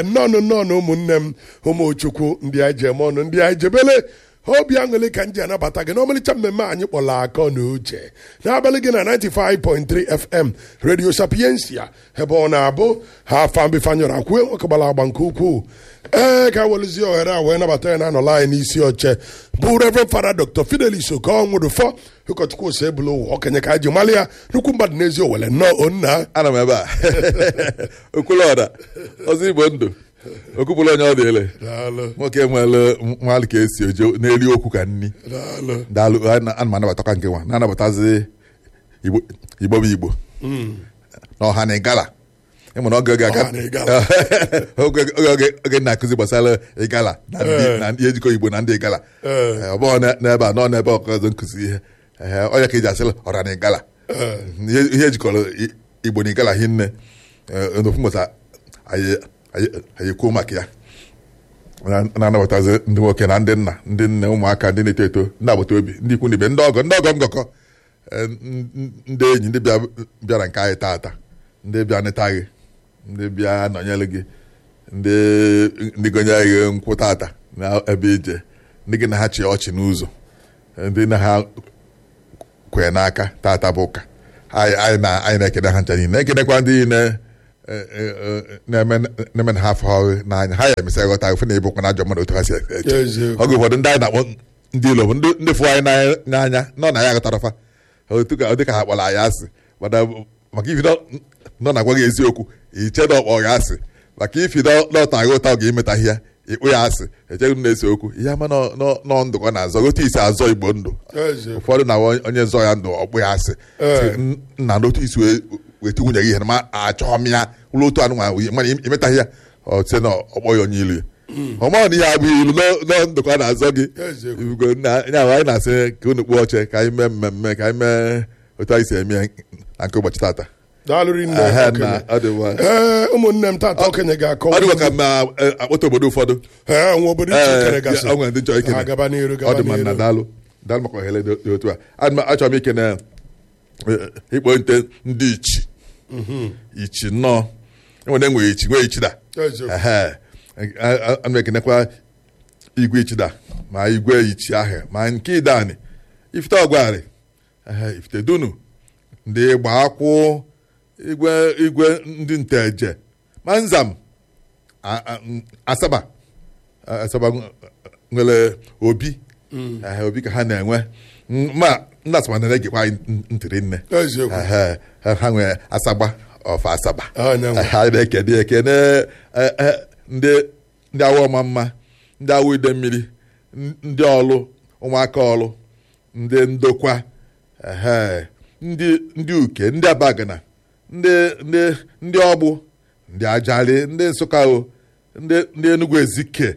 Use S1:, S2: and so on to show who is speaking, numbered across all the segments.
S1: nnọọ ụmụnne m ụmụchukwu ndị anyị ji eme ọnụ ndị anyị jebele obi aṅụrị ka m ji anabata gị n'ọmalịcha mmemme anyị kpọrọ akọ na uche n'abalị gị na 95.3 FM Radio Sapiensia ebe ọ na-abụ ha fambifanyọrọ akwue nwoke gbara agba nke ukwuu ka welụzie ohere a wee nabata ya na-anọla anyị n'isi oche bụ Reverend Father Dr. Fidelis Okonwudufọ ụkọchukwu ose ebulu ụwa okenye ka anyị ji mali ya nnukwu mmadụ n'ezi owele nnọọ onna
S2: ana m ebe a okwulọda ọzọ igbo ndụ okwupụla onye ọ dịele nwoke nwere nwaali ka esi oje n'eli okwu ka nni daalụ ana m anabata ka nke nwa na-anabatazi igbo bụ igbo na ọha na ịgala ịmụna oge na-akụzi gbasara ịgala na ndị ejikọ igbo na ndị ịgala ọ bụghị n'ebe a nọ n'ebe ọkọzọ nkụzi ihe onye ka eji asịrị ọra na ịgala ihe ejikọrọ igbo na ịgala hinne n'ofu mbọsa anyị kwuo maka ya na-anabatazi ndị nwoke na ndị nna ndị nne ụmụaka ndị na-eto eto ndị agbata obi ndị ikwu n'ibe ndị ọgọ ngọkọ ndị enyi ndị bịara nke anyị taata ndị bịa nịta gị ndị bịa nọnyere gị ndị gonye gị nkwụ taata na ebe ije ndị gị na ha chị ọchị n'ụzọ ndị na ha kwee n'aka taata bụ ụka anyị na-ekene ha ncha niile na-ekenekwa ndị na-eme na ha afọ ọrụ n'anya ha ya emesịa ghọta ofe na ịbụkwa na ajọ mmadụ otu ha si eche oge ụfọdụ ndị anyị na-akpọ ndị ilo bụ ndị fụ anyị n'anya nọ na ya ghọtara fa dị ka ha kpọrọ anyị asị maka ifi nọ na-agwa gị eziokwu iche na ọkpọ ya asị maka ifi nọta agha ụta oge imetaghị ya ikpụ ya asị echeghị m na-ese okwu ihe ama nọ ndụ ka na-azọ otu isi azọ igbo ndụ ụfọdụ na onye zọ ya ndụ ọkpụ ya asị nna n'otu isi wetu nwunye gị ihe na ma achọghị m ya ụlọ otu anụmanụ mana imetaghị ya ọtị na ọkpọ ya onye ilu ya ọmaghị na ihe abụghị ilu nọ ndụ ka na-azọ gị anyị na-asị ka unu kpuo oche ka anyị mee mmemme ka anyị mee otu anyị si eme na nke ụbọchị tata
S1: ụmụnne m tata okenye ga-akọ
S2: ọ dịkwa ka ma akpọta obodo ụfọdụ
S1: nwa obodo
S2: ndị nchọ ikene ọ dị mana daalụ maka ohere dị otu a achọrọ m ike na ịkpọ nte ndị ichi nnọọ enwere enwe ichi nwee ichida ana m ekenekwa igwe ichida ma igwe ichi ahụ ma nke idani ifite ọgwarị ifite dunu ndị gba akwụ igwe ndị nteje ma nzam asaba nwere obi ka ha na-enwe ma ndị asaba na-egekwa anyị ntịrị nne ha nwere asagba ọfa asaba ha na-ekene ndị awa ọma mma ndị awa ide mmiri ndị ọlụ ụmụaka ọlụ ndị ndokwa ndị uke ndị abagana ndị ọgbụ ndị ajali ndị nsụka ndị Enugu Ezike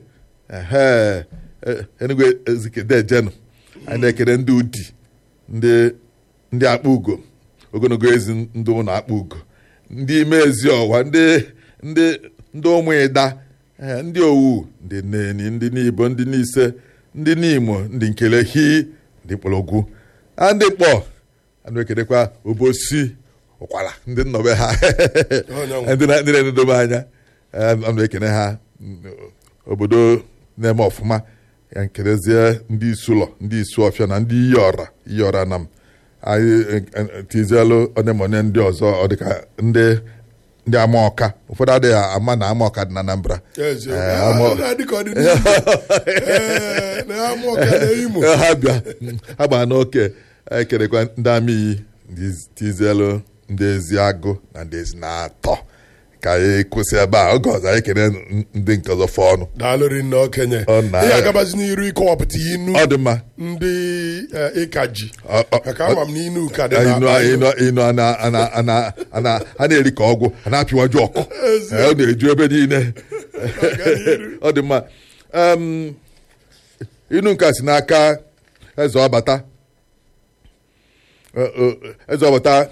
S2: Enugu Ezike dejenu anyị na-ekele ndị udi ndị akpa ugo ogologo ezi ndị ụlọ akpa ugo ndị ime ezi ọwa ndị ụmụ ịda ndị owu ndị nneni ndị n'ibo ndị n'ise ndị n'imo ndị nkelehi ndị mkpọrọgwụ ndị mkpọ anụ ekedekwa obosi ụkwara ndị nnọbe ha ndị na-enedobe anya anụ ekene ha obodo na-eme ọfụma ya nkerezie ndị isi ụlọ ndị isi ọfịa na ndị iyi ọra na m anyị tizielu onye ma onye ndị ọzọ ọ dịka ndị Amaọka ụfọdụ adịghị ama na Amaọka dị na Anambra ha bịa ha gbaa n'oke ekerekwa ndị amị ndị tizielu ndị Eziagụ na ndị Ezinatọ ka anyị kwụsị ebe a oge ọzọ anyị kere ndị nke ọzọ fọ ọnụ
S1: daalụrị nna okenye ihe agabazi n'iru ịkọwapụta inu
S2: ọ dị mma
S1: ndị ịka ji maka ama m na inu ka dị
S2: inu a na-eri ka ọgwụ a na-apịwaju ọkụ ọ na-eju ebe niile ọ dị mma inu nke si n'aka eze ọbata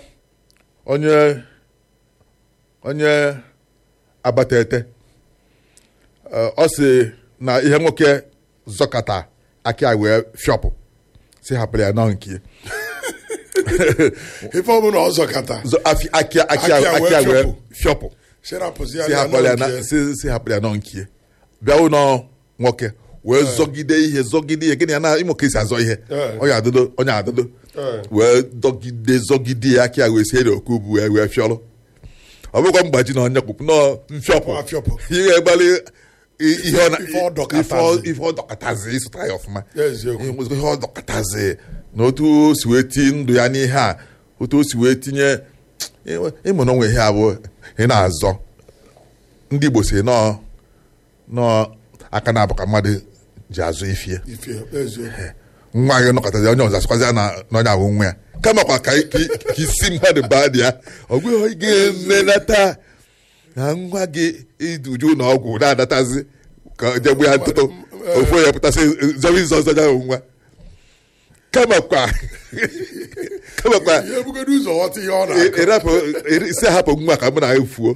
S2: onye abatete ọ sị na ihe nwoke zọkata aka wee fịọpụ si hapụrụ ya nọ nke
S1: ife ọbụla ọ zọkata
S2: aka wee fịọpụ
S1: si hapụrụ ya nọ nkie bịa ụlọ nwoke wee zọgide ihe gịnị ya na ịmụ ka esi azọ ihe onye adụdo wee zọgide ya aka ya wee sie okwu bụ wee fịọrọ ọ bụkwa mgbaji na onye kpụpụ nọ mfịọpụ ihe gbalị ife ọ dọkọtazi ịsụta ya ọfụma ihe ọ dọkọtazi na otu o si wee tinye ndụ ya n'ihe a otu o si wee tinye ịmụ na onwe ihe abụ ị na-azọ ndị Igbo si nọ aka na-abụ ka mmadụ ji azụ ifie nwa gị nọkọtazi onye ọzọ asịkwazi na onye ahụ nwa ya kamakwa ka isi mmadụ baa dị ya ọgwụ ga-emenata na nwa gị iduju na ọgwụ na-adatazi ka jegbu ya ntụtụ ofu ya pụtasị zọrọ izu ọzọ ya nwa kamakwa isi ahapụ nwa ka mụ na ya fuo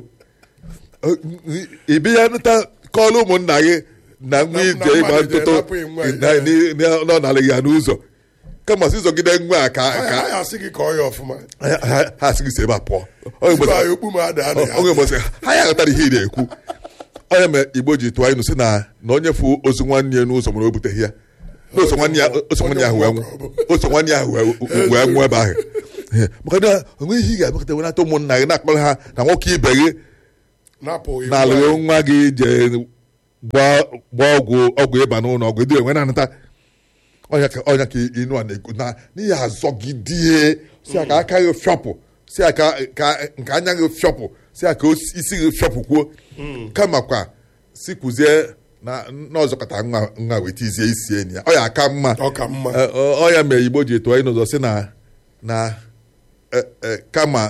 S1: ibi ya nụta kọọlụ ụmụnna gị na nwa ije ịgba ntụtụ nọ n'ala ya n'ụzọ kama si zọgide nwa a ka ha asị gị si ebe a pụọ onye mbọsị ha ya ghọtara ihe ị na-ekwu onye mere Igbo ji tụọ ịnụ si na onye fụ ozu nwanne ya n'ụzọ mana o buteghị ya oso nwanne ya ahụ wee nwụọ ebe ahụ maka na onwe ihe ị ga-abịakọta wenata ụmụnna gị na-akpọrọ ha na nwoke ibe gị na-alụghị nwa gị jee gbaa ọgwụ ịba n'ụlọ ọgwụ edu enwe na-anata ọnya ka inu a na-ekwu na n'ihi azọgidie si aka aka gị fịọpụ si aka nke anya gị fịọpụ si aka isi gị fịọpụkwuo kamakwa si kwuzie na ọzọkọta nwa wee tizie isi enyi ya ọ ya aka mma ọ ya mere Igbo ji tụọ ịnụzọ si na kama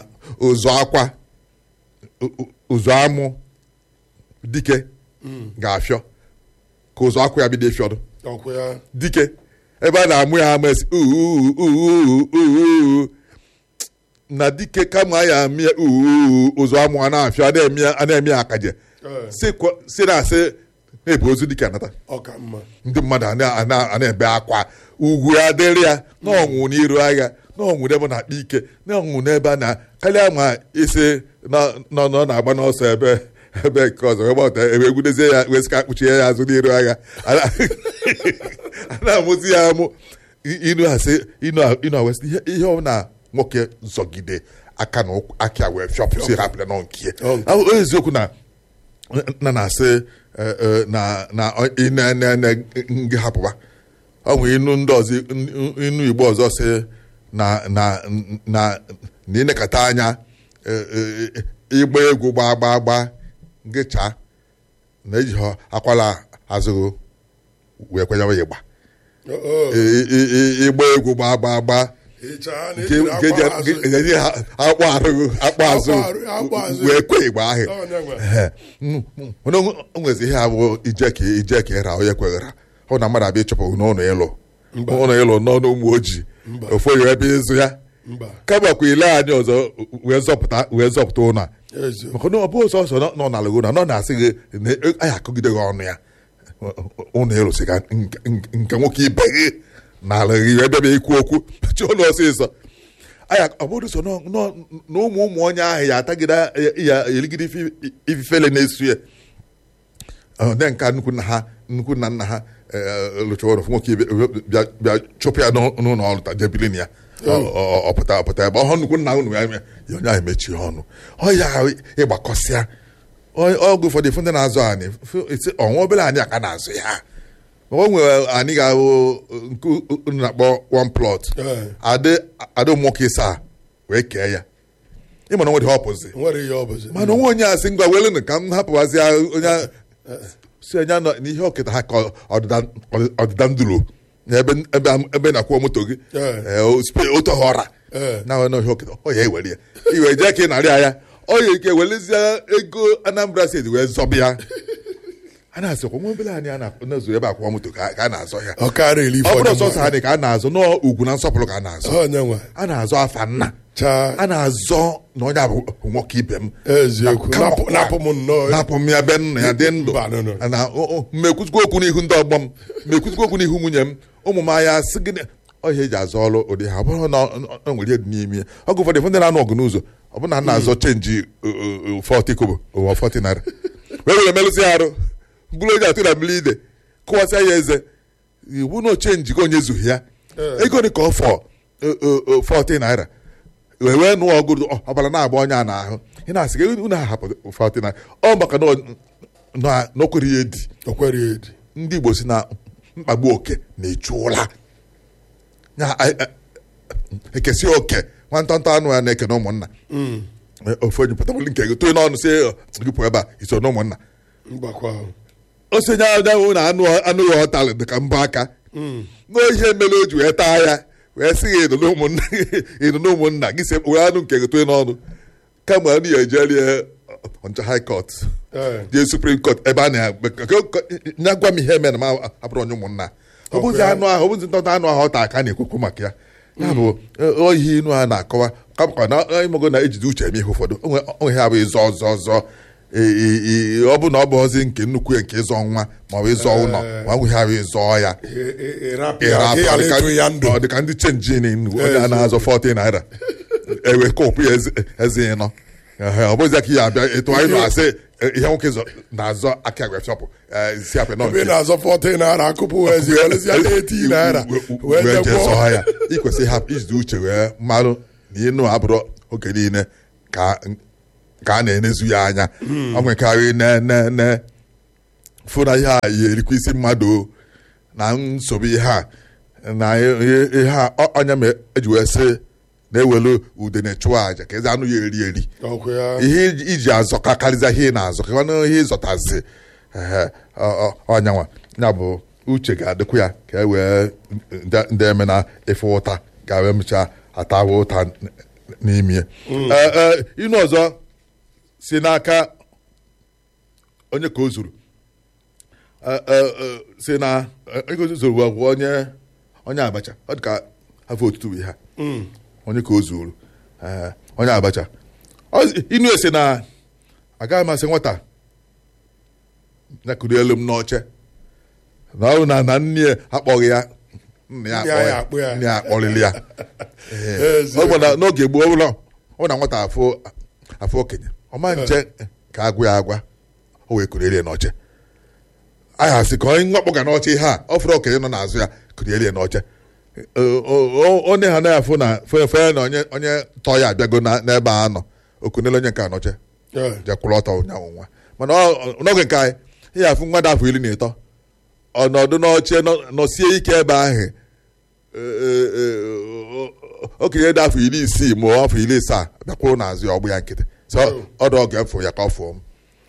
S1: ụzọ amụ dike ga-afịọ ka ụzọ akwụ ya bido fịọdụ dike ebe a na-amụ ya ama esi na dike kama ya amị ụzọ amụ a na-afịọ a na-eme ya akaje si na-asị ebe ozu dike anata ndị mmadụ a na-ebe akwa ugwu ya dịrị ya na ọnwụ n'iru agha na ọnwụ n'ebe na-akpa ike na ọnwụ n'ebe a na karịa ma isi nọ na-agba n'ọsọ ebe nke ọzọ gbata ebe egwudezie ya wee sika kpuchie ya azụ n'iru agha a na-amụzi ya amụ inu awesị ihe ọ na nwoke zọgide aka na aka wee fịọpụsị hapụla nọ nke eziokwu na-asị na ine ngị hapụba ọ nwere inu ndị ọzọ inu Igbo ọzọ sị na ịnekọta anya ịgba egwu gbaa ngịcha na-eji ha akwala azụ wee kwenyewa ya ịgba ịgba egwu gbaa nke akpọ azụ wee kwe ịgba ahụ nwezi ihe abụ ije ka ịra onye kweghara ọ na mmadụ abịa ịchọpụ n'ụlọ ịlụ n'ọnụ ụmụ ojii ofu oyi ebe ịzụ ya kamakwa ile anyị ọzọ wee zọpụta ụlọ a maka na ọ bụ sọsọ nọ n'ala gị nọ na-asị gị na anyị akụgide gị ọnụ ya ụlọ ịlụsị ka nke nwoke ibe gị n'ala gị wee bịaba ikwu okwu chi ụlọ ọsịsọ ọ bụrụ so na ụmụ onye ahụ ya atagide ya eligide ififele na-esu ya ndị nka nnukwu nna nna ha lụcha ọrụ nwoke bịa chụpụ ya n'ụlọ ọrụ ta jebilin ya ọpụta ebe ọhụ nnukwu nna unu ya onye ahụ mechie ọnụ ọ ya ịgbakọsịa ọgwụ ụfọdụ ifu ndị na-azụ anyị ọnwa obere anyị aka na-azụ ya o nwere anyị ga-ahụ nke na-akpọ one plot adị nwoke ịsaa wee kee ya ịma na nwere ọpụzi mana onwe onye asị ngwa welụnụ ka m hapụwazi onye si anya n'ihe ọkịta ha ka ọdịda ndụrụ ebe na-akwụọ moto gị otu ọra na ihe ọkịta ọ ya ewere ya iwe jee ka ị narị ya ọ ya ike welezie ego Anambra steeti wee zọbịa ya a na-asịkwa nwa obere anyị na-ezo ebe akwụkwọ moto ka a na-azọ ya ọ bụrụ ọsọsọ anyị ka a na-azọ n'ugwu na nsọpụrụ ka a na-azọ a na-azọ afa nna a na-azọ na onye abụ nwoke ibe m napụ m ya be nna ya dị ndụ na mmekwuzikwa okwu n'ihu ndị ọgbọ m mmekwuzikwa okwu n'ihu nwunye m ụmụ m anya sị gị ọhịa eji azọ ọrụ ụdị ha bụrụ na o nwere ihe dị n'ime ya ọgụ ụfọdụ ndị na-anụ ọgụ n'ụzọ
S2: ọ bụ na na-azọ chenji 40 kobo ụwa 40 naira wee were melụsị arụ bụrụ onye atụ na mmiri ide kụwasịa ya eze iwu na chenji ka onye zughị ya ego dị ka ọ fọ 40 naira wee nụọ ọgụ ọbara na-agba onye a n'ahụ ị na-asị gị unu ahapụ 40 naira ọ maka na okwere ya edi ndị Igbo si na mkpagbu oke na-echu ụla ekesi oke nwantanta anụ ya na-eke na ụmụnna ofu onye pụtabụl nke gị tụọ n'ọnụ si gị pụọ ebe a iso na ụmụnna ose nye anyanwụ na anụ ya ọtalị dị ka mbọ aka n'ihe mere o ji wee taa ya wee sị gị ịnụ na ụmụnna gị si wee anụ nke gị tụọ n'ọnụ kama anụ ya ejerie Ọnịcha High Court jee Supreme Court ebe a na gwa m ihe eme na m abụrụ onye ụmụnna ọ bụzi anụ ahụ ọ bụzi ntọta anụ ahụ ọta aka na-ekwekwu maka ya ya bụ ohi inu a na-akọwa kapụkwa na ịmago na ejide uche eme ihe ụfọdụ onwe ha bụ ịzọ ọzọ ọ bụ na ọ bụ ozi nke nnukwu ya nke ịzọ nwa ma ọ bụ ịzọ ụlọ ma ọ bụ ha bụ ịzọ ya ọ dị ka ndị chenji onye a na-azọ 40 naira ewe kọpụ ya eze ịnọ ọ bụzi ka ya abịa etu anyị na-asị ihe nwoke na-azọ aka agwa shọpụ si apị nọ
S1: na-azọ 40 naira akụpụ ezi 18 naira
S2: wee jee zọọ ya ị kwesịrị ịhapụ ijide uche wee marụ na ịnụ abụrụ oge niile ka a na-enezu ya anya ọ nwekarị ne fụ na ihe a ya erikwa isi mmadụ na nsogbu ihe a na ihe a ọnya ma eji wee sị na-ewelu ude na-echụ aja ka eze anụ ya eri ihe iji azọ ka karịza ihe ị na-azọ ka ihe ịzọtazi ọnyanwa ya bụ uche ga-adịkwa ya ka e wee ndị eme na ife ụta ga-wee mechaa atawa ụta n'ime inu ọzọ si n'aka onye ka o zuru si na ego zuru bụ onye Abacha ọ dị ka afọ otutu ihe ha onye ka o zuru onye Abacha inu esi na agaghị amasị nwata nyakụrụ elu m n'oche na ọ na nne ya akpọghị ya nne ya akpọrịrị ya ọ bụ na n'oge gboo ọ na nwata afọ okenye ọma nche ka agwa ya agwa o wee kụrielie n'oche aha sị ka onye nwakpọga n'oche ihe a ọ fụrụ okenye nọ n'azụ ya kụrielie n'oche onye ha na-afụ na fe na onye tọọ ya abịago n'ebe a nọ okunele onye nke a n'oche jekwụrụ ọtọ ụnyaahụ nwa mana n'oge nke anyị ihe afụ nwa dị afọ 13 ọnọdụ n'oche nọsie ike ebe ahụ okenye dị afọ 60 ma afọ 70 bịakwuru n'azụ ya ọgbụ ya nkịtị so ọdụ oge fụ ya ka ọ fụọ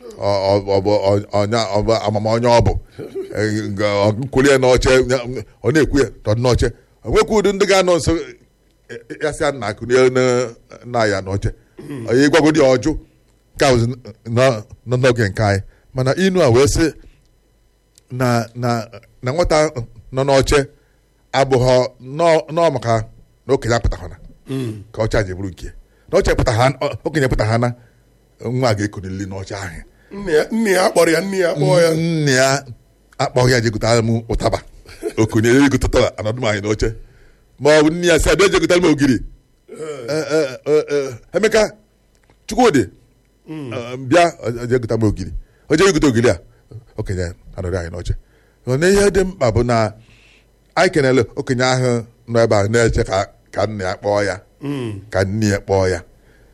S2: m amama onye ọ bụ kwulie n'oche ọ na-ekwu ya tọdụ n'oche nwekwa ụdị ndị ga-anọ nso ya sị na akụnye na ya n'oche onye gwagodi ya ọjụ ka n'oge nke anyị mana inu a wee sị na nwata nọ n'oche abụghị nọ maka na okenye apụtaghana ka ọcha ji bụrụ nke na okenye pụtagha na nwa ga-ekonili n'oche ahụ
S1: nne ya akpọrọ ya
S2: nne ya akpọghị ya jegotara m ụtaba okonye egotara anọdụ m anyị n'oche ma ọ bụ nne ya si abịa jegotara m ogiri Emeka Chukwudị bịa jegota m ogiri o jee egote ogiri a okenye anọdụ anyị n'oche na ihe dị mkpa bụ na anyị kenele okenye ahụ nọ ebe a na-eche ka nne ya kpọọ ya ka nne ya kpọọ ya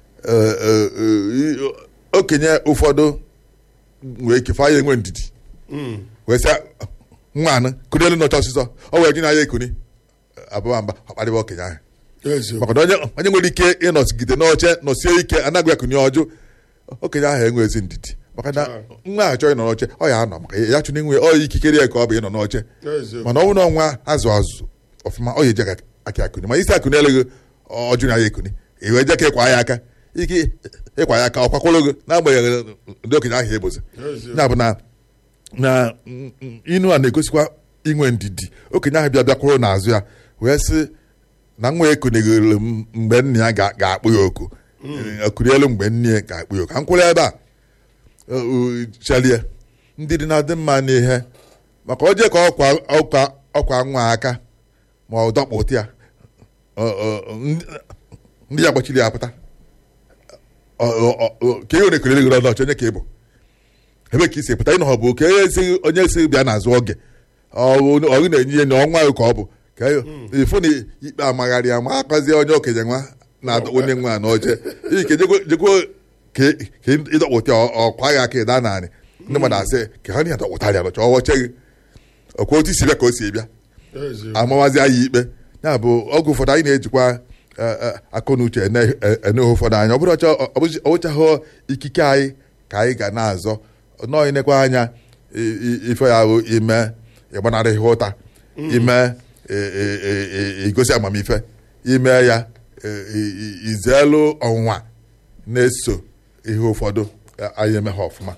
S2: okenye ụfọdụ nwee ike fa ya enwe ndidi wee sị nwa anụ kụnyelu n'ọcha ọsịsọ o wee ji na ya ekuni abụọ mba ọkparịba okenye ahụ maka na onye nwere ike ịnọsigide n'oche nọsie ike anaghị akụnye ọjụ okenye ahụ enwezi ndidi maka na nwa ahụ chọọ ịnọ n'oche ọ ya anọ maka ya chụna inwe ọ ikikere ya ka ọ bụ ịnọ n'oche mana ọ bụrụ na ọnwa azụ ọfụma ọ ya eje aka akụnye ma isi akụnye eleghị ọjụ na ya ekuni iwe je ka ịkwa ya aka ike ịkwa ya aka ọ kwakwụrụ gị n'agbanyeghị ndị okenye ahụ ebozi ya bụ na inu a na-egosikwa inwe ndidi okenye ahụ bịakwuru n'azụ ya wee sị na nwa ekonyeghịrị m mgbe nne ya ga-akpụ ya oku okurielu mgbe nne ya ga-akpụ ya oku ka m kwụrụ ebe a chelie ndị dị na-adị mma n'ihe maka o jee ka ọkwa nwa aka ma ọ dọkpụta ya ndị ya gbachiri ya apụta ka ihe na-ekelere gị n'ọchị onye ka ị bụ ebe ka isi pụta ịnọ ọ bụ ka onye esighị bịa n'azụ oge ọgụ na-enye ihe na ọnwa ya ka ọ bụ ka ịfụ na ikpe amagharị ama akọzie onye okenye nwa na-adọ onye nwa na oche ike jekwo ka ịdọkpụta ọkwa ya aka ịda naanị ndị mmadụ asị ka ha na adọkpụtara ya nọcha ọwọche gị ọkwa otu isi bịa ka o si bịa amawazi ya ikpe ya bụ ọgwụ ụfọdụ anyị na-ejikwa akọ na uche ene ụfọdụ anya ọ bụrụ ọbụchaghị ikike anyị ka anyị ga na-azọ nọọ inekwa anya ife ya bụ ime ịgbanarịghị ụta ime igosi amamife ime ya izelu ọnwa na-eso ihe ụfọdụ anyị eme ha ọfụma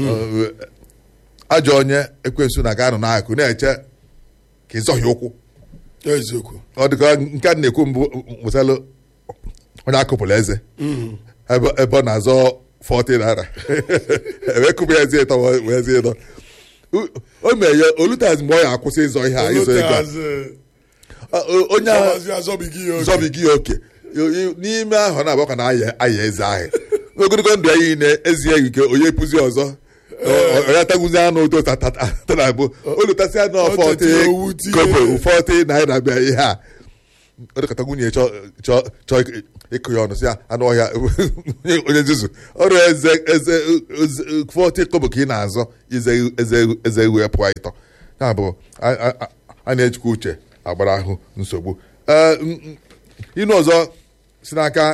S2: ajọ onye ekwensu na ga-anọ n'akụ na-eche ka ịzọghị ụkwụ
S1: eziokwu
S2: ọ dịka nke a na-ekwu mbụ gbụsalụ onye akụpụrụ eze ebe ọ na-azọ 40 naira ebe kụpụ ya ezi ịtọ wee ezi ịtọ o mee ya olutazi mgbe ọ ya akwụsị ịzọ ihe a ịzọ ego onye zọbigi ya oke n'ime ahụ na-abụ ka na-aya eze ahụ ogologo ndụ ya niile ezie ike onye pụzi ọzọ onye taguzi anụ ụtọ tatabụ olutasị anụ kobo ụfọdụ naira bịa ihe a ọ dịkọta nwunye chọọ ịkụ ya ọnụ si ya anụ ọhịa onye nzuzu ọrụ eze 40 kobo ka ị na-azọ eze ewu pụọ ịtọ ya bụ a na-ejikwa uche agbara ahụ nsogbu ịnụ ọzọ si n'aka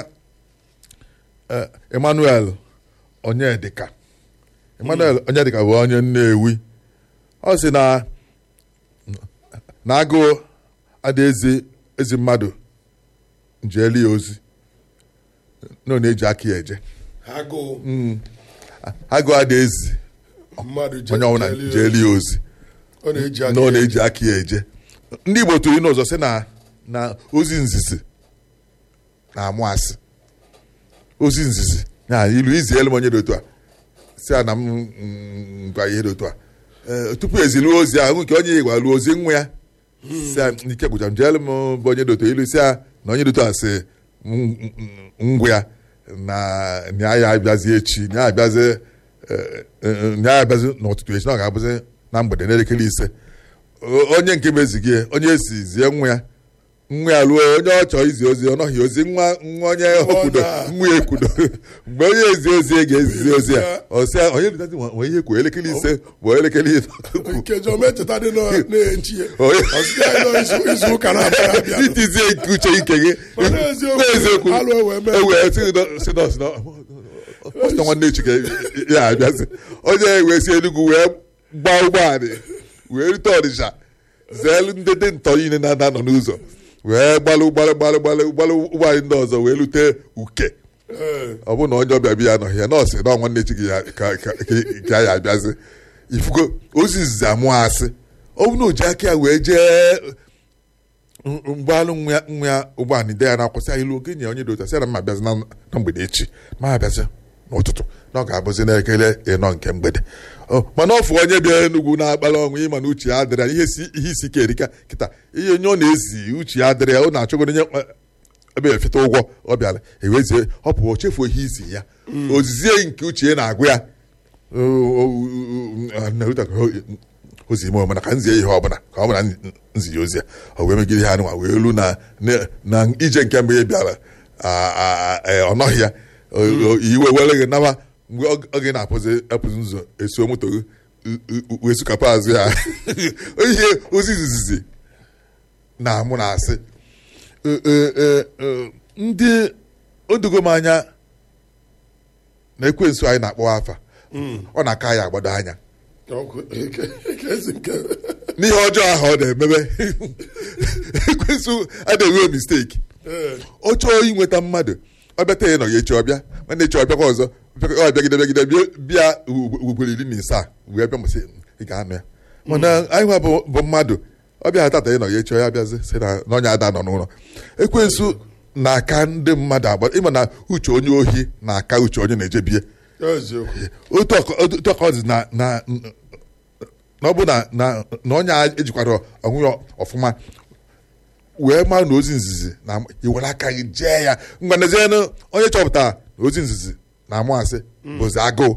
S2: Emmanuel Onyedika bụ onye Nnewi ọ sị na agụụ ada ezi mmadụ njeli ya ozi na ọ na-eji aka ya eje agụụ ada ezi onye ọbụla njeli ya ozi na ọ na-eji aka ya eje ndị Igbo tụrụ ịnụ ọzọ sị na ozi nzizi na-amụ asị ozi nzizi na ilu izi elu onye dị otu a si a na m ngwa ihe dị otu a tupu ezilu ozi ahụ nke onye igwa lu ozi nwa ya si a ike gwụcha m jeelu m bụ onye dị otu ilu si a na onye dị otu a si ngwa ya na ya abịazi echi na ya abịazi n'ụtụtụ echi na ọ ga-abụzi na mgbede n'elekere 5 onye nke mezighị onye esi zie nwa ya ruo onye ọ chọọ izi ozi ọ nọghị ozi nwa onye okwudo nwa ya ekwudo mgbe onye ezi ozi ga-ezizi ozi ya ọsị onye dịtazi nwe ihe kwu elekere 5 bụ elekere itizie nke uche ike gị eziokwu ewee si ọsịta nwanne echi ya abịazi onye wee si Enugu wee gbaa ụgbọala wee rute Ọnịsha zeelu ndị dị ntọ niile na-ada nọ n'ụzọ wee gbalụ ụgbọala ndị ọzọ wee lute Uke ọ bụ na onye ọbịa bịa anọghị ya nọọsị na nwanne chi gị ka ya abịazi ifugo ozi nzizi amụọ asị ọ bụ na o ji aka ya wee jee mgbalụ nwa ya ụgbọala ide ya na-akwụsị ilu okenye onye dị otu asị na mma abịazi na mgbede echi ma abịazi n'ụtụtụ na ọ ga-abụzi n'ekele ịnọ nke mgbede mana ọ fụ onye bịa Enugwu na-akpara ọnwụ ịma na uche ya adịrị ya ihe isi ike erika kịta ihe onye ọ na-ezi uche ya adịrị ya ọ na-achọgoro onye ebe efeta ụgwọ ọ bịara ewezie ọ pụọ o chefuo ihe isi ya ozizie nke uche ya na-agụ ya ozi ime omena ka nzie ihe ọbụla ka ọ bụla nzi ya ozi ya ọ wee megide ihe anụnwa wee elu na ije nke mgbe ya bịara ọ nọghị ya iwe were gị naba mgbe oge na-apụzi ụzọ esuo moto wee sukapụ azụ ya ihe ozi izizi na-amụ na asị ndị odogo m anya na ekwensu anyị na-akpọ afa ọ na-aka ya agbado anya n'ihe ọjọọ ahụ ọ na-emebe ekwensu adịghị misteki ọ chọọ inweta mmadụ ọ bịata ya nọ ya echi ọbịa nwanne echi ọbịakwa ọzọ ọ bịagide bịa ugboro 17 wee bịa mụsị ị ga-anụ ya mana anyị nwa bụ mmadụ ọ bịa tata ya nọ ya echi ọ ya bịazi sị na onye ada nọ n'ụlọ ekwensu na-aka ndị mmadụ agba ịma na uche onye ohi na-aka uche onye na-ejebie otu ọka ọ dị na ọ bụ na onye ejikwara ọnwụ ya ọfụma wee mara na ozi nzizi na iwere aka gị jee ya ngwanazienụ onye chọpụtara na ozi nzizi na amụasị bụzi agụụ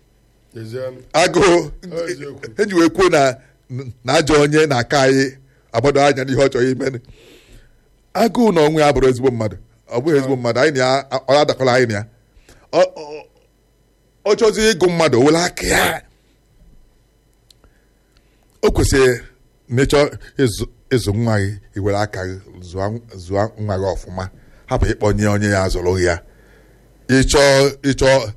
S2: eji wee kwuo na ajọ onye na-aka anyị agbado anya n'ihe ọ chọrọ ime. Agụụ na onwe ya bụrụ ezigbo mmadụ, ọ bụghị ezigbo mmadụ, anyị na ya ọ adakwala anyị na ya. Ọ chọzi ịgụ mmadụ o were aka ya, o kwesịrị na ịchọ ịzụ nwa gị iwere aka gị zụọ nwa gị ọfụma, hapụ ịkpọnye onye ya azụrụ ya. ịchọ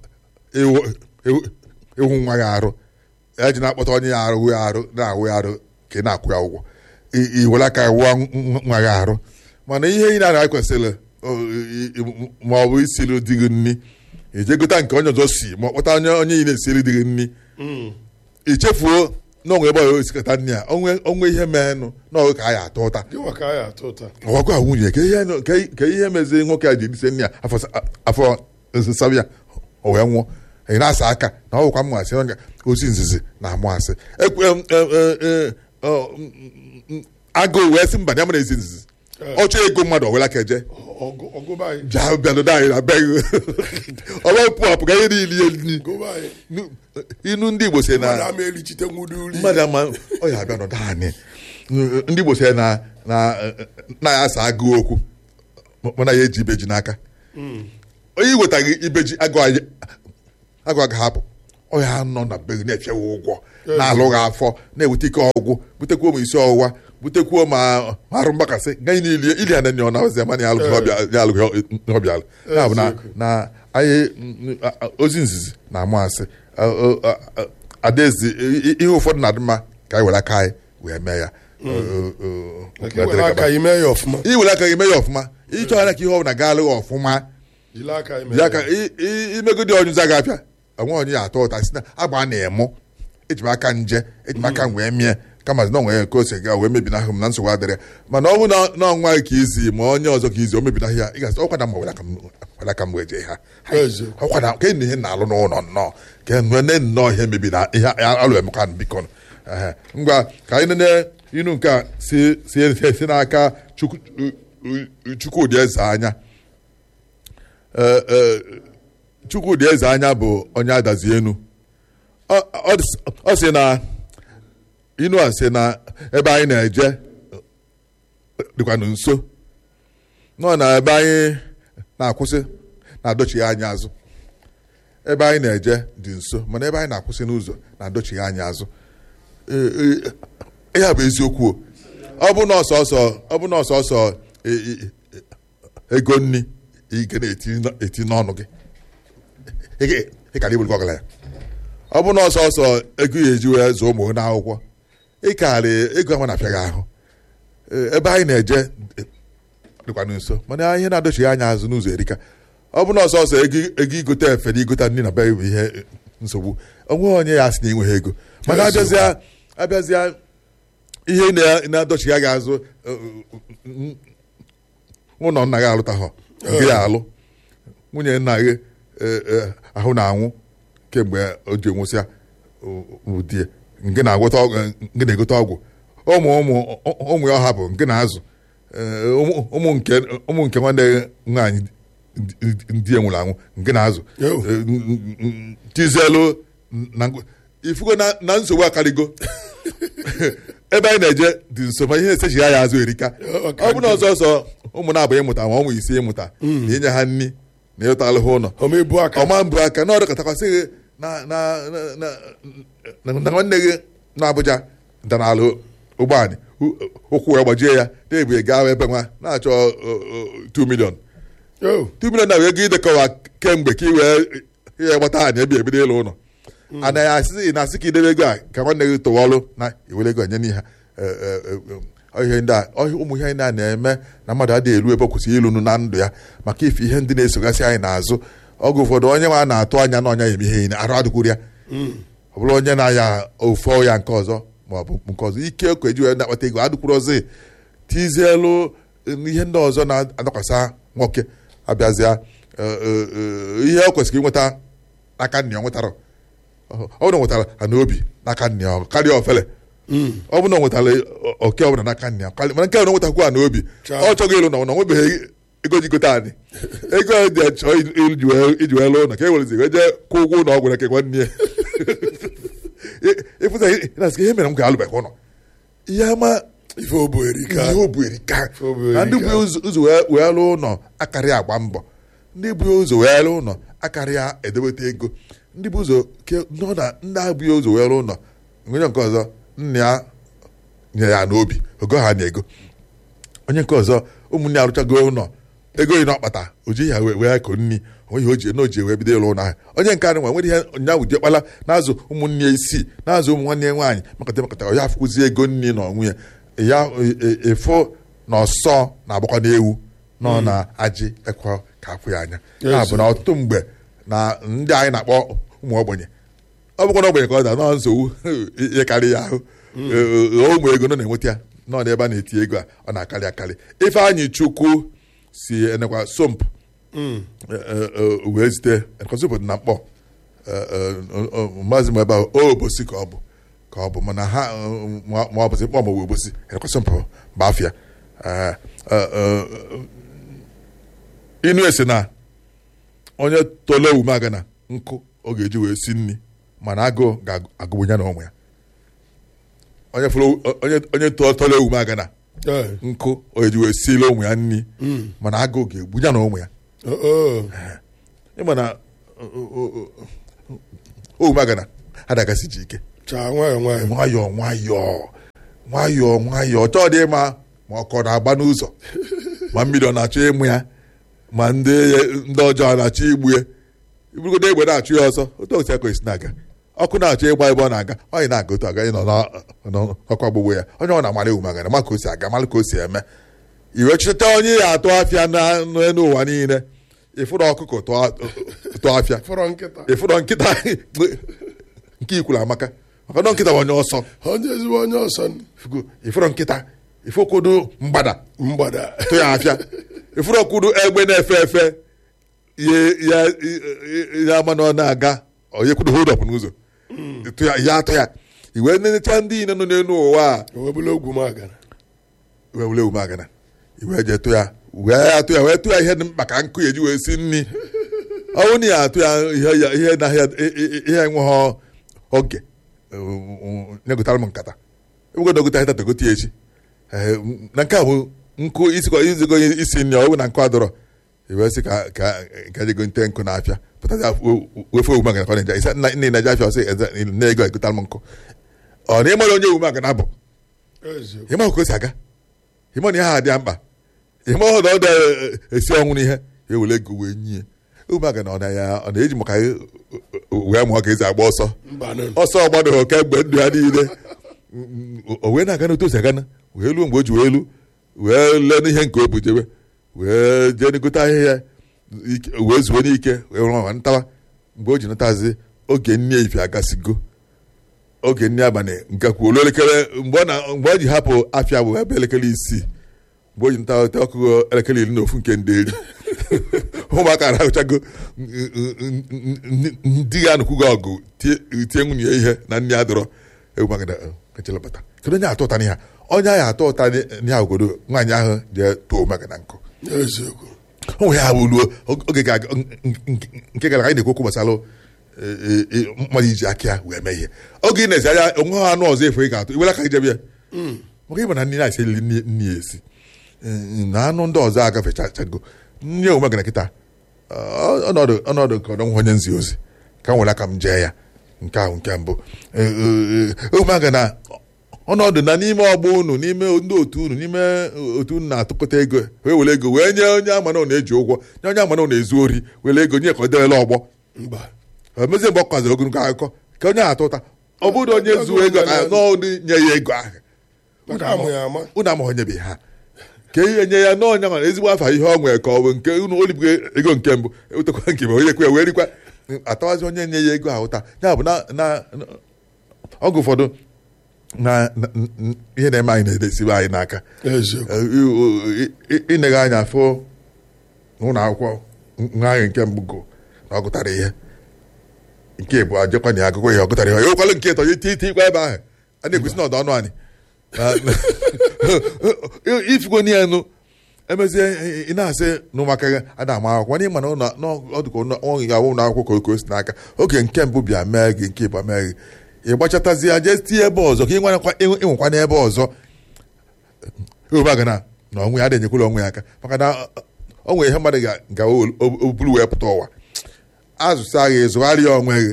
S2: ịhụ nwa gị arụ, eji na-akpọta onye ya arụ na-ahụ ya arụ ka ị na-akwụ ya ụgwọ, iwere aka ya wụọ nwa gị arụ. Mana ihe ị na-ara kwesịrị ma ọ bụ isiri di gị nri, ije gota nke onye ọzọ si, ma ọ kpọta onye ị na-esiri di gị nri, ichefuo na onwe ebe ọ esikọta nri a onwe ihe meenụ n'ọgụ ka a ya atọ ụta. Ọgwakwa nwunye ka ihe mezie nwoke a ji dise nri a afọ nsaba ya o wee nwụọ, ị na-asa aka na ọgwụkwa m asị ozi nzizi na amụ asị agụụ wee sị mba na ya mara ezi nzizi, ọ chọọ ego mmadụ owela ka eje bịanụdo anyị na be gị ọwepụ apụ ka ihe niile inu ndị Igbo si na mmadụ ama ọ ya abịa nọdụ anyị. Ndị Igbo si na ya asa agụụ okwu mana ya eji ibeji n'aka, onye iwetaghị ibeji agụ aga hapụ ọ ya nọ na be gị na-efiewe ụgwọ, na-alụ gị afọ, na-eweta ike ọgwụ, butekwuo ma isi ọwụwa, butekwuo ma arụ mgbakasị, gaghị niile ili ya nene ọ na-azi ama ya alụghị ọbịalụ. Ya bụ na anyị ozi nzizi na amụasị adaezi ihe ụfọdụ na-adị mma ka anyị were aka anyị wee mee ya.
S1: Iwere aka gị mee ya ọfụma, ịchọghara ka ihe ọ bụla gaa alụghị ọfụma, imegodi ọnyụza ga-apịa onwe onye ya atọ ụta si na agba na-emu ejim aka nje ejim aka wee mie kama na onwe ka o si ga wee mebi n'ahụ m na nsogbu adịrị. Mana ọ bụ na ọnwa ka izi ma onye ọzọ ka izi o mebi n'ahịa, ị ga-asị ọkwada ma were aka m wee jee ha ọkwada ka ihe na-alụ n'ụlọ nnọọ ka nne nnọọ ihe mebi na ihe alụ emeka biko ngwa ka anyị nene inu nke a si n'aka Chukwudị Eze Anya. Chukwudị Eze Anya bụ onye adazi enu. Ọ sị na inu a sị na ebe anyị na-eje dịkwanụ nso, nọ na ebe anyị na-akwụsị na-adọchighi anyị azụ. Ebe anyị na-eje dị nso, mana ebe anyị na-akwụsị n'ụzọ na-adọchighi anyị azụ. Ihe bụ eziokwu. Ọ bụ na ọsọsọ ego nri ike na-eti n'ọnụ gị, ị ka na-egburu ọgala ya. Ọ bụ na ọsọsọ ego ya eji wee zụọ ụmụ n'akwụkwọ, ị karị ego ahụ na-apịa gị ahụ. Ebe anyị na-eje dịkwanụ nso, mana ihe na-adọchighi anya azụ n'ụzọ erika. Ọ bụ na ọsọsọ ego igote efe na igota nri na be bụ ihe nsogbu, onwe onye ya asị na enweghị ego. Mana abịazịa ihe na-adọchighi gị azụ, ụlọ nna gị alụtaghọ nke ya alụ, nwunye nna gị ahụ na-anwụ kemgbe o ji nwụsịa ụdị nke na-egote ọgwụ, ụmụ ya ọha bụ nke na-azụ, ụmụ nke nwanne nwaanyị ndị e nwụrụ anwụ nke na-azụ tizelu ifugo na nsogbu akarịgo. Ebe anyị na-eje dị nso, ma ihe esechighị ya azụ erika. Ọ bụ na ọzọ ụmụ na-abụ ịmụta ma ụmụ isi ịmụta na inye ha nri na ịtalụ ha ụlọ ọma mbụ aka na ọdụkọtakwasị gị na nwanne gị na Abuja danalụ ụgbọala ụkwụ ya gbajie ya na-ebu gaa ebe nwa na-achọ 2 million. 2 million na wee ego idekọwa kemgbe ka i wee ihe gbata anyị ebido ịlụ ụlọ. Anaghị na-asị ka idebe ego a ka nwanne gị tụwa ọrụ na iwere ego nye n'ihe ụmụ ihe ndị a na-eme na mmadụ adịghị elu ebe ọ kwụsịrị ịlụ na ndụ ya maka ife ihe ndị na-esogasị anyị n'azụ. Oge ụfọdụ onye nwa na-atụ anya na ọnya ya eme ihe arụ adịkwuru ya, ọ bụrụ onye na-aya ofe ya nke ọzọ ma ọ bụ nke ọzọ ike ka eji wee na-akpata ego adịkwuru ọzọ tizielu ihe ndị ọzọ na-adakwasa nwoke. Abịazịa ihe ọ kwesịrị inweta n'aka nna ya nwetara, ọ bụrụ na nwetara ha n'obi n'aka nna ya karịa ofele. Ọ bụ na ọ nwetara oke ọbụla n'aka nna ya, mana nke na nwetakwu ha n'obi ọ chọghị ịlụ na nwebeghị
S2: ego jigote anyị ego dị achọ iji wee lụọ ụlọ ka e werezi wee jee kwụ ụgwọ ụlọ ọgwụ na ke nwanne ya ịfụta na-asị ihe mere m ga-alụbeghị ụlọ ihe ama
S1: ife obu erika
S2: na ndị bụ ụzọ wee lụọ ụlọ akarịa agba mbọ ndị bụ ụzọ wee lụọ ụlọ akarịa edebeta ego ndị bụ ụzọ nọ na ndị abụghị ụzọ wee lụọ ụlọ onye nke ọzọ nna ya nye ya n'obi ogo ha na ego onye nke ọzọ ụmụnne arụchago ụlọ ego yi na ọkpata o ji ya wee ko nri onweghị oji na oji wee bido ịlụ ụlọ ahụ onye nke anyị nwa nwere ihe ụnyaahụ ji ekpala na-azụ ụmụnne isii na-azụ ụmụ nwanne ya nwaanyị makọta ya afụkwụzi ego nri na ọnwụ ya efo na ọsọ na-agbakọ n'ewu nọ na ajị ekwe ka afụ ya anya ya bụ na ọtụtụ mgbe na ndị anyị na-akpọ ụmụ ogbenye ọ bụkwa na ogbenye ka ọ da nọọ nsogbu ihe karị ya ahụ ụmụ ego nọ na-enweta ya nọ n'ebe a na-eti ego a ọ na-akarị akarị Ifeanyị Chukwu si enekwa somp wee zite somp dị na mkpọ maazị m ebe ahụ obosi ka ọ bụ mana ha ma ọ bụzi mkpọ ma obosi enekwa somp bụ afịa inu esi na onye tole ewume aga na nkụ ọ ga-eji wee si nri mana agụụ ga-agụbụ ya na ụmụ ya onye tole ewume aga na nkụ ọ ga-eji wee sile ụmụ ya nri mana agụụ ga-egbu ya na ụmụ ya ịma na owume aga na adagasị ji ike nwayọọ chọọ dị ịma ma ọkọ na-agba n'ụzọ ma mmiri ọ na-achọ ịmụ ya ma ndị ọjọọ na-achọ igbu ya iburugodo egbe na-achụ ya ọsọ otu osi aka esi na-aga ọkụ na-achọ ịgba ebe ọ na-aga onye na-aga otu aga ịnọ n'ọkụ ọgbụgbụ ya onye ọ na-amara ewu magana ma ka o si aga mara ka o si eme iwe chịta onye ya atụ afịa n'elu ụwa niile ịfụrụ ọkụkọ tụọ afịa ịfụrụ nkịta nke ikwuru amaka maka na nkịta bụ onye ọsọ ịfụrụ nkịta ifụkwudu mgbada tụ ya afịa ifuru okwudu egbe na-efe efe ya ama na ọ na-aga onye kwudo hold up n'ụzọ ya atụ ya iwe nenecha ndị nọ n'elu ụwa a
S1: webule ogwu
S2: magana iwe je tụ ya wee tụ ya ihe dị mkpa ka nkụ ya eji wee si nri ọnwụ na ya atụ ya ihe enweghị oge nyegotara m nkata ebugodogota hita togote ya echi na nke a bụ nkụ izigo isi nri ọ bụ na nkụ adọrọ iwe sị ka jego nte nkụ na-afịa pụtazi wefe owu magana ka ọ na-eje isa nne na-eje afịa ọsị na-ego egotara m nkụ ọ na ịmara onye owu magana bụ ịma ka o si aga ịma na ihe ha dị mkpa ịma ọ na ọ da-esi ọnwụ n'ihe ya ewere ego wee nye owu magana ọ na-eji maka wee mụọ ka ezi agba ọsọ ọgbadoro kemgbe ndụ ya niile o wee na-aga n'otu o si agana wee luo mgbe o ji wee lu wee lee n'ihe nke o bujebe wee jee n'egote ahịhịa wee zuo n'ike wee rụọ ntawa mgbe o ji natazi oge nri ife agasigo oge nri abalị nke kwuo elekere mgbe o ji hapụ afịa bụ ebe elekere 6 mgbe o ji ntawa ọkụ elekere 11 nke nderi ụmụaka na-ahụchago ndị ya nụkwugo ọgụ tie nwunye ihe na nri adọrọ egwu magada echelebata kedu onye atọ ụta n'ihe onye ahụ atọ ụta n'ihe obodo nwaanyị ahụ jee too maka na nkụ onwe ya bụ luo oge nke gara anyị na-ekwu okwu gbasara mmadụ iji aka ya wee mee ihe oge ị na-esi anya onwe ha anụ ọzọ efu ị ga-atụ iwere aka gị jebe ya maka ịba na nri na-esi eriri nri ya esi na anụ ndị ọzọ agafechachago nri omume gara kịta ọnọdụ nke ọdọ nwa onye nzi ozi ka m nwere aka m jee ya nke ahụ nke mbụ ụmụaka na ọnọdụ na n'ime ọgbọ unu n'ime ndị otu unu n'ime otu unu na-atụkọta ego wee were ego wee nye onye amana na-eji ụgwọ nye onye amana na-ezu ori were ego nye ka ọ dewela ọgbọ mezie mgbe ọ kọziri ogologo akụkọ ka onye atụ ụta ọ bụrụ onye zuo ego n'ọdụ nye ya ego ahụ unu amaghị onyebeghị ha ka ihe nye ya n'ọnya mara ezigbo afa ihe ọ nwere ka ọ bụ nke unu olibugo ego nke mbụ ewetakwa nke onye kwe ya wee rikwa atawazi onye nye ya ego ahụ ụta ya bụ na ọgụ ụfọdụ na ihe na-eme anyị na-edesibe anyị n'aka ineghe anya fụ n'ụlọ akwụkwọ nwa anyị nke mbụ na ọ gụtara ihe nke bụ ajekwa na ya agụgụ ihe ọ gụtara ihe ewekwala nke ịtọ iti ikwa ebe ahụ a na-ekwusi n'ọdụ ọnụ anyị ifugo n'elu emezie ị na-asị na ụmụaka gị ada ama akwụkwọ mana ịma na ọdụkọ ọnwụ ga-awụ na akwụkwọ ka o si n'aka oge nke mbụ bịa mee gị nke ịba mee gị ị gbachatazi ya jee tie ebe ọzọ ka ịnwekwa n'ebe ọzọ ụbaga na ọnwụ ya adịghị enyekwala onwe ya aka maka na o nwere ihe mmadụ ga-obulu wee pụta ụwa azụsa gị zụgharịa onwe gị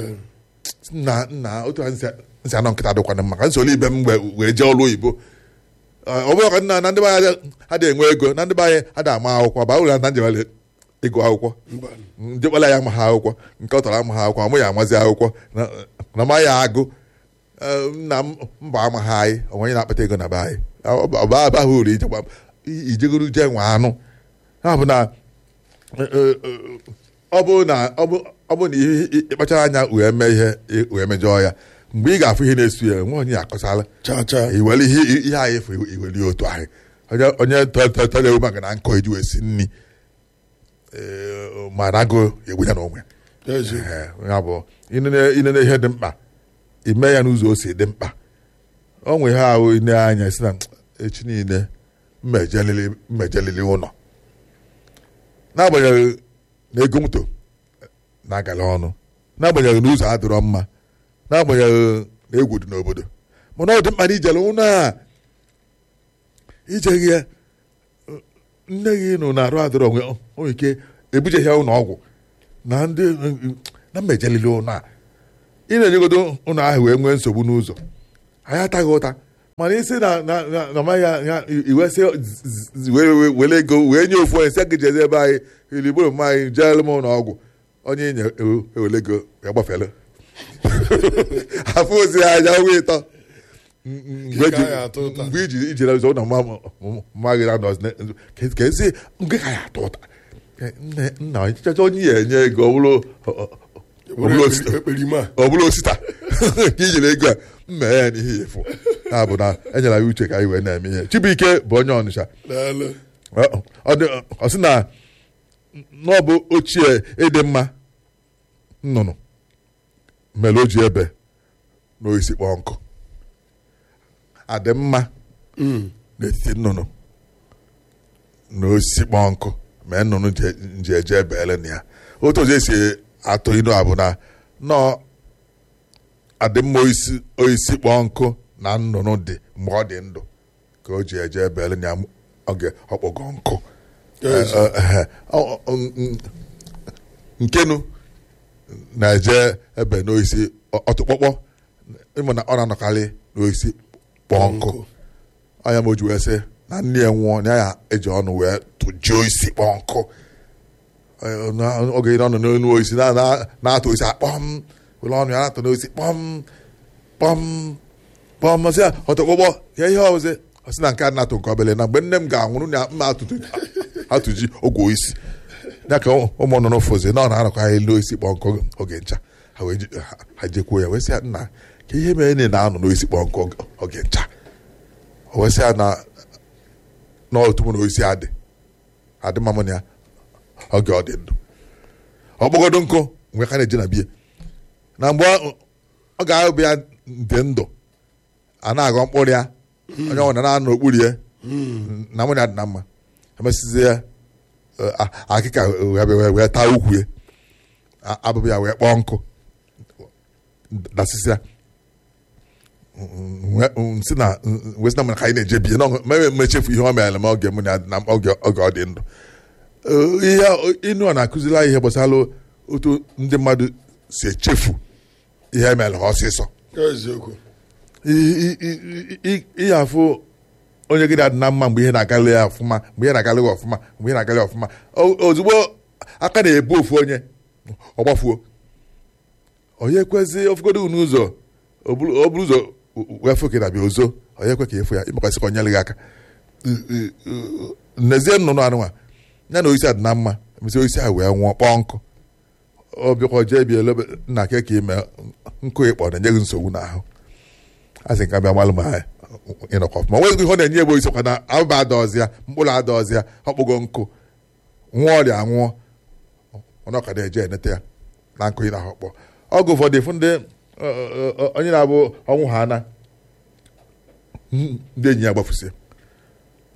S2: nna otu nsị anọ nkịta dịkwana maka nsogbu ibe m wee jee ọrụ oyibo ọ bụrụ ka nna na ndị be anyị adịghị enwe ego na ndị be anyị adịghị ama akwụkwọ ba ụlọ na njebele ịgụ akwụkwọ ndị kpara ya ama ha akwụkwọ nke ọ tọrọ ama ha akwụkwọ amụ ya amazi akwụkwọ na ma ya agụ nna m mba ama ha anyị onwenye na-akpata ego na be anyị abaghị uru ijegoro je nwe anụ ha bụ na ọ bụ na ihe ịkpachara anya wee mee ihe wee mejọọ ya mgbe ị ga-afụ ihe na-esu ya nwe onye akọsala iwere ihe anyị efu iwere otu anyị onye tọrọ ewu maka na nkọ iji wee si nri ma nago egbu ya n'onwe ya bụ inene ihe dị mkpa ime ya n'ụzọ o si dị mkpa o nwe ha ahụ ine anya si na echi niile mmejelili ụlọ n'agbanyeghị na ego moto na-agala ọnụ n'agbanyeghị na ụzọ adịrọ mma n'agbanyeghị na egwu dị n'obodo mana ọ dị mkpa na ijele ụlọ a ijeghị ya nne gị nụ na arụ adịrọ onwe ike ebujeghị ya ụlọ ọgwụ na mmejelili ụlọ a ị na-enyegodo ụlọ ahụ wee nwee nsogbu n'ụzọ anyị ataghị ụta mana isi na ma ya iwesị were ego wee nye ofu onye si gị jeze ebe anyị iligboro mma anyị jeelu m ụlọ ọgwụ onye inye ewele ego ya gbafere afọ ozi anya ọnwa ịtọ mgbe ijiri ụzọ na mmaghị na nọz ka ezi nke ka ya atọ ụta nna chacha onye ya enye ego ọ bụrụ osita ka ijiri ego a mmee ya n'ihe efu na bụ na enyere ya uche ka anyị wee na-eme ihe Chibuike bụ onye Ọnịsha ọ sị na ọ bụ ochie ịdị mma nnụnụ mere o ji ebe n'oisi kpọọ nkụ adị mma n'etiti nnụnụ na osisi kpọọ nkụ mee nnụnụ ji eje ebeele na ya otu ọzọ esi atụ inu a bụ na nọọ adị mma oisi kpọọ nkụ na nnụnụ dị mgbe ọ dị ndụ ka o ji eje ebeele na ya oge ọkpọgọ nkụ nkenu na-eje ebe n'oisi ọtụkpọkpọ ịmụ na ọ na-anọkarị n'oisi kpọọ nkụ anya ma o ji wee sị na nne ya nwụọ na ya eji ọnụ wee tụjie oisi kpọọ nkụ oge ọnụ n'elu oisi na-atụ oisi akpọm were ọnụ ya na-atụ n'oisi kpọm kpọm kpọm masị ya ọtụkpọkpọ ya ihe ọzọ ọ sị na nke a na-atụ nke obele na mgbe nne m ga-anwụrụ na mma atụji ogwe oisi ya ka ụmụ nnụnụ fụzi na ọ na-anọkọ ha elu oisi kpọọ nkụ oge ncha ha jekwuo ya wee sị ya nna ka ihe mere na na-anọ n'oisi kpọọ nkụ oge ncha o wee sị ya na otu mụ na oisi adị mma mụ na ya oge ọ dị ndụ ọkpọgodo nkụ mgbe ka na-eje na biya na mgbe ọ ga-ahụ ya dị ndụ a na-aghọ mkpụrụ ya onye ọbụla na-anọ n'okpuru ya na mụ na ya dị na mma emesizie ya akịka wee taa ukwu ya abụbụ ya wee kpọọ nkụ dasịsịa nsị na wesị na ka anyị na-eje biya na mechefu ihe ọ mere ma oge mụ na oge ọ dị ndụ ihe ịnụ ọ na-akụziri anyị ihe gbasara otu ndị mmadụ si echefu ihe mere ha ọsịsọ ihe afụ onye gị na-adị na mma mgbe ihe na-agalị ya ọfụma mgbe ihe na-agalị ọfụma mgbe ihe na-agalị ọfụma ozugbo aka na-ebu ofu onye ọgbafuo onye ekwezi ofugodo n'ụzọ o buru ụzọ wee fụ ka na-abịa ozo onye ekwe ka efu ya ịmekwasị ka onyere gị aka nnezie nnụnụ anụnwa ya na oisi adị na mma mesi oisi ahụ wee nwụọ kpọọ nkụ ọbịakwa jee bịa elebe nna ka ime nkụ ịkpọ na-enye gị nsogbu n'ahụ a sị nke abịa malụ ma ịnọkọ ọfụma nwezigị ihe ọ na-enye ebe oisi kwa na abụba adaọzịa mkpụrụ adaọzịa ọkpụgo nkụ nwụọ ọrịa nwụọ ọnọka na-eje enete ya na nkụ ị na-ahọkpọ ọgụ ụfọdụ ịfụ ndị onye na-abụ ọnwụ ha ana ndị enyi ya gbafusie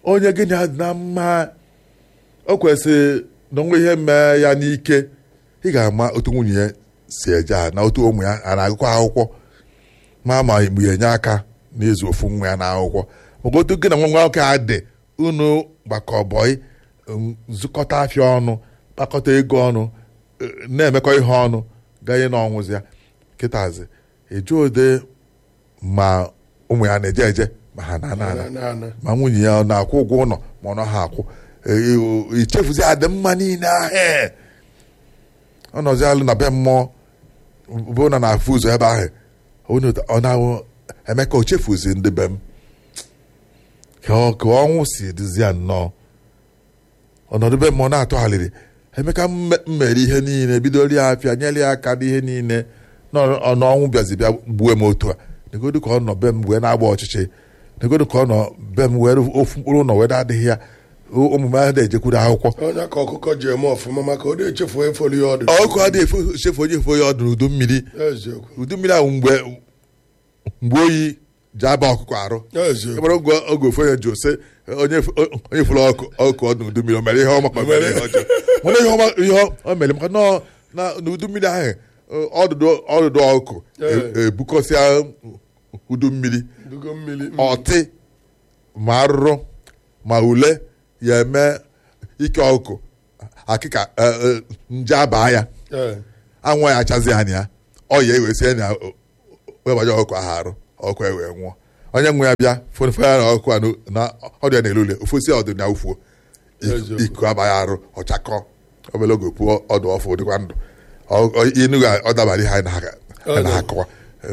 S2: onye gị na mma o kwesịrị na onwe ihe mee ya n'ike ị ga-ama otu nwunye ya si eje a na otu ụmụ ya a na-agụkọ akwụkwọ ma mgbe ya enye aka n'ịzụ ofu nwa ya n'akwụkwọ maka otu gị na nwa nwoke a dị unu gbakọbọị nzukọta afịa ọnụ kpakọta ego ọnụ na-emekọ ihe ọnụ ganye n'ọnwụzi ya kịtazi eju ode ma ụmụ ya na-eje eje ma ha na-ana ma nwunye ya ọ na-akwụ ụgwọ ụlọ ma ọ nọ ha akwụ ichefuzi adị mma niile ahụ ọ nọzi alụ na be mmụọ bụ na na-afụ ụzọ ebe ahụ ọ na-awụ Emeka o chefuzi ndị be m ka ọnwụ si dịzi ya nnọọ ọnọdụ be mmụọ na-atụgharịrị Emeka mmere ihe niile bidoro ya afịa nyere ya aka n'ihe niile n'ọnwụ bịazi bịa gbuo m otu a negodu ka ọ nọ be m wee na-agba ọchịchị negodu ka ọ nọ be m were ofu mkpụrụ ụlọ wee na-adịghị ya omume ahụ na-ejekwuru akwụkwọ
S1: onye ka ọkụkọ ji eme ọfụma maka ọ na-echefu efolu ya ọdụ
S2: ọkụ adịghị echefu onye efo ya ọdụ n'udu mmiri udu mmiri ahụ mgbe oyi ji aba ọkụkọ arụ ebere oge ofe onye ji ose onye fụrụ ọkụ ọdụ n'udu mmiri o mere ihe ọma ka o mere ihe ọjọọ mana ihe o mere maka na n'udu mmiri ahụ ọdụdụ ọkụ ebukọsịa udu mmiri ọtị ma arụrụ ma ule ya eme ike ọkụ akịka nje abaa ya anwụ ya achazi anya ya ọ ya ewesi anya webanye ọkụ ahụ arụ ọkụ ewee nwụọ onye nwe ya bịa fụfe ya na ọkụ na ọdịa na elule ofosi ọdụ na ufuo iku abaghị arụ ọchakọ obere oge pụọ ọdụ ọfụ dịkwa ndụ inu ọ dabara ihe anyị na-akọwa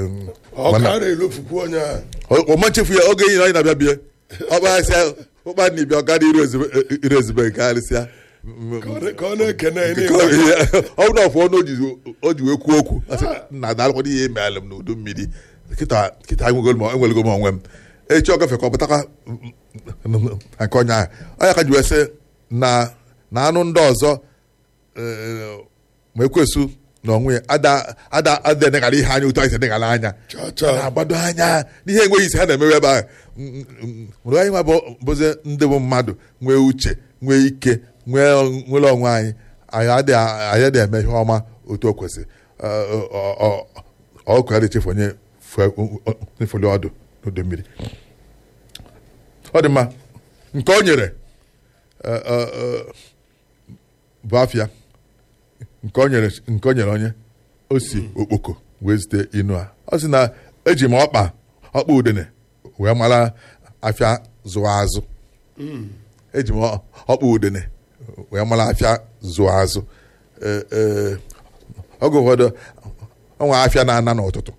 S2: ọmachefu ya oge enyi na anyị na-abịa bie ọkpasịa ụkpa na ibia ọga dị iru ezigbo nke arịsịa
S1: ka ọ na-ekene
S2: ọ bụrụ ọfụ ọnụ o ji wee kwuo okwu na dalụkwado ihe emealụ m n'udu mmiri kịta enwelego m onwe m echi ọ gafe ka ọ pụtakwa nke onye ahụ onye ka ji wee sị na anụ ndị ọzọ ma ekwesu na onwe ya ada eneghara ihe anya ụtọ anyị si eneghara anya na-agbado anya n'ihe enweghị isi ha na-emewe ebe ahụ nwere anyị nwa bụzi ndị bụ mmadụ nwee uche nwee ike nwere onwe anyị anyị dị eme ihe ọma otu o kwesịrị ọkụ ya dị echefu onye foli ọdụ n'udu mmiri ọ dị mma nke o nyere bụ afịa nke o nyere onye o si okpoko wee zite inu a ọ sị na eji m ọkpa udene wee mara afịa zụọ azụ eji m ọkpa udene wee mara afịa zụọ azụ oge ụfọdụ ọnwa afịa na-ana n'ụtụtụ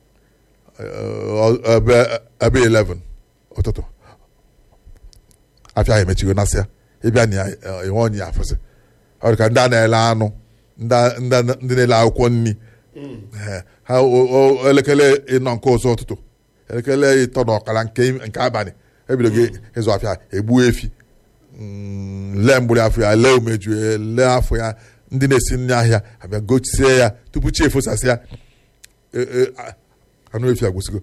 S2: ebe 11 ụtụtụ afịa emechigo nasịa ịbịa na enwe onye ya afụsị ọ dị ka ndị a na-ele anụ ndị na-ele akwụkwọ nri ha elekere ịnọ nke ụzọ ụtụtụ elekere ịtọ na ọkara nke abalị ebido gị ịzụ afịa egbuo efi lee mgburi afọ ya lee umeju lee afọ ya ndị na-esi nri ahịa abịa gochisie ya tupu chi efosasị ya anụ efi agwụsịgo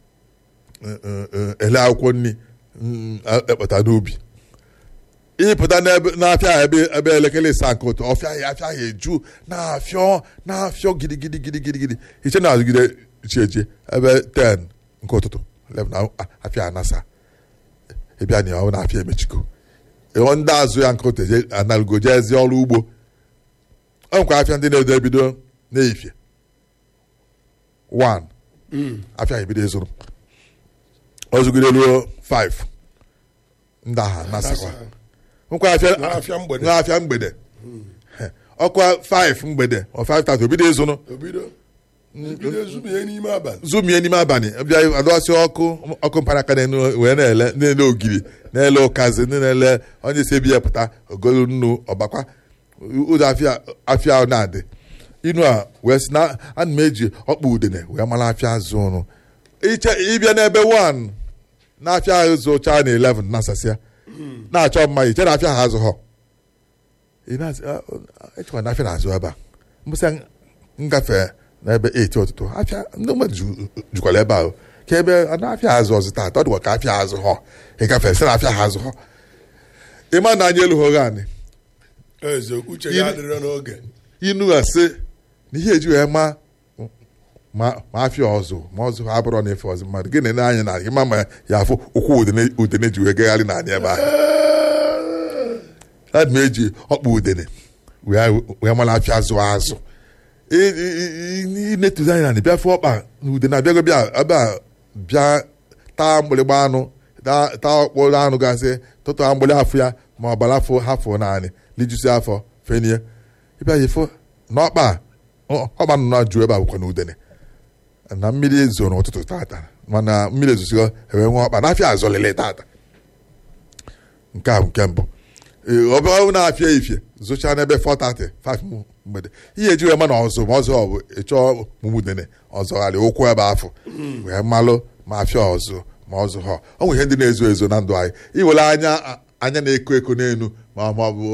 S2: ele akwụkwọ nri ekpata n'ubi ịpụta n'afịa ebe elekere ịsaa nke ụtọ afịa ya eju na-afịọ gidigidi iche na-azụgide chieche ebe 10 nke ụtụtụ 11 afịa anasa ịbịa na ọ na-afịa emechigo ịhụ ndị azụ ya nke ụtọ analụgo jezi ọrụ ugbo ọ nkwa afịa ndị na-edo ebido n'efie 1 afịa ebido ezuru ozugide ruo 5 ndị agha nasakwa nkwa afịa mgbede ọkwa 5 mgbede ọ 5:30 obido ezunu zumie n'ime abalị bịa adọsị ọkụ mpanaka wee na-ele ogiri na-ele ụkazi ndị na-ele onye si ebi ya pụta ogolu nnu ọbakwa ụzọ afịa na-adị inu a wee sị na ana m eji ọkpa udene wee mara afịa azụ ụnụ ịbịa n'ebe 1 na afịa ahụ zụcha na 11 na-asasịa na-achọ mma iche na afịa ha azụ ha echekwa na afịa na-azụ ebe a mbụsị ngafe n'ebe 8 ụtụtụ afịa ndị mmadụ jukwara ebe ahụ ka ebe na afịa azụ ọzụ taata ọ dịkwa ka afịa azụ ha ịgafe sị na afịa ha azụ ha ịma na anyị elughị anyị
S1: eze uche ya adịrọ n'oge
S2: inu asị na ihe eji wee ma afịa ọzọ ma ọzọ ha abụrọ na efe ọzọ mmadụ gịnị na anyị na ịma ma ya afụ ụkwụ udene ji wee gagharị na anyị ebe ahụ adị m eji ọkpa udene wee mara afịa zụ azụ inetuzi anyị na bịa fụ ọkpa na udene abịago bịa taa mgbịrịgba anụ taa ọkpụrụ anụ gasị tụtụ mgbịrị afọ ya ma ọ bara afọ hafụ naanị lijusi afọ fenie ịbịa yifụ na ọkpa nọ na jụ ebe a bụkwa na udene na mmiri ezo n'ụtụtụ tata mana mmiri ezosigo ewee nwe ọkpa n'afịa azọlele tata nke a bụ nke mbụ ọ bụrụ na-afịa ifie zụchaa n'ebe 4:30 5 mgbede ihe eji wee ma na ọzọ ma ọzọ ọ bụ ịchọọ mụmụdene ọzọgharị ụkwụ ebe afọ wee malụ ma afịa ọzọ ma ọzọ ha ọ nwere ihe ndị na-ezo ezo na ndụ anyị iwere anya na-eko eko n'elu ma ọ bụ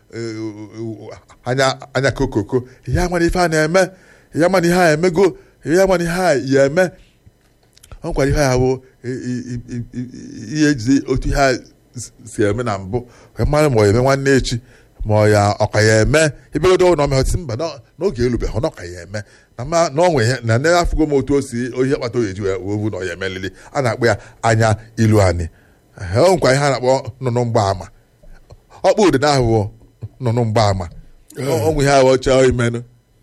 S2: anya kokoko ihe amana ife a na-eme ihe amana ihe a emego ihe amana ihe a ya eme ọ nkwara ihe ya bụ ihe ejizi otu ihe a si eme na mbụ wee mara ma ọ eme nwanne echi ma ọ ya ọka ya eme ibegodo na ọmehọtị mba n'oge elubeghị na ọka ya eme na onwe ihe na nne afụgo m otu o si ohi kpata oyi eji wewu na ọ ya emelili a na-akpọ ya anya ilu anyị ọ nkwa ihe a na-akpọ nnụnụ mgbaama ọkpụ udene ahụ nnụnụ mgbaama ọnwụ ihe ahụ ọcha imenụ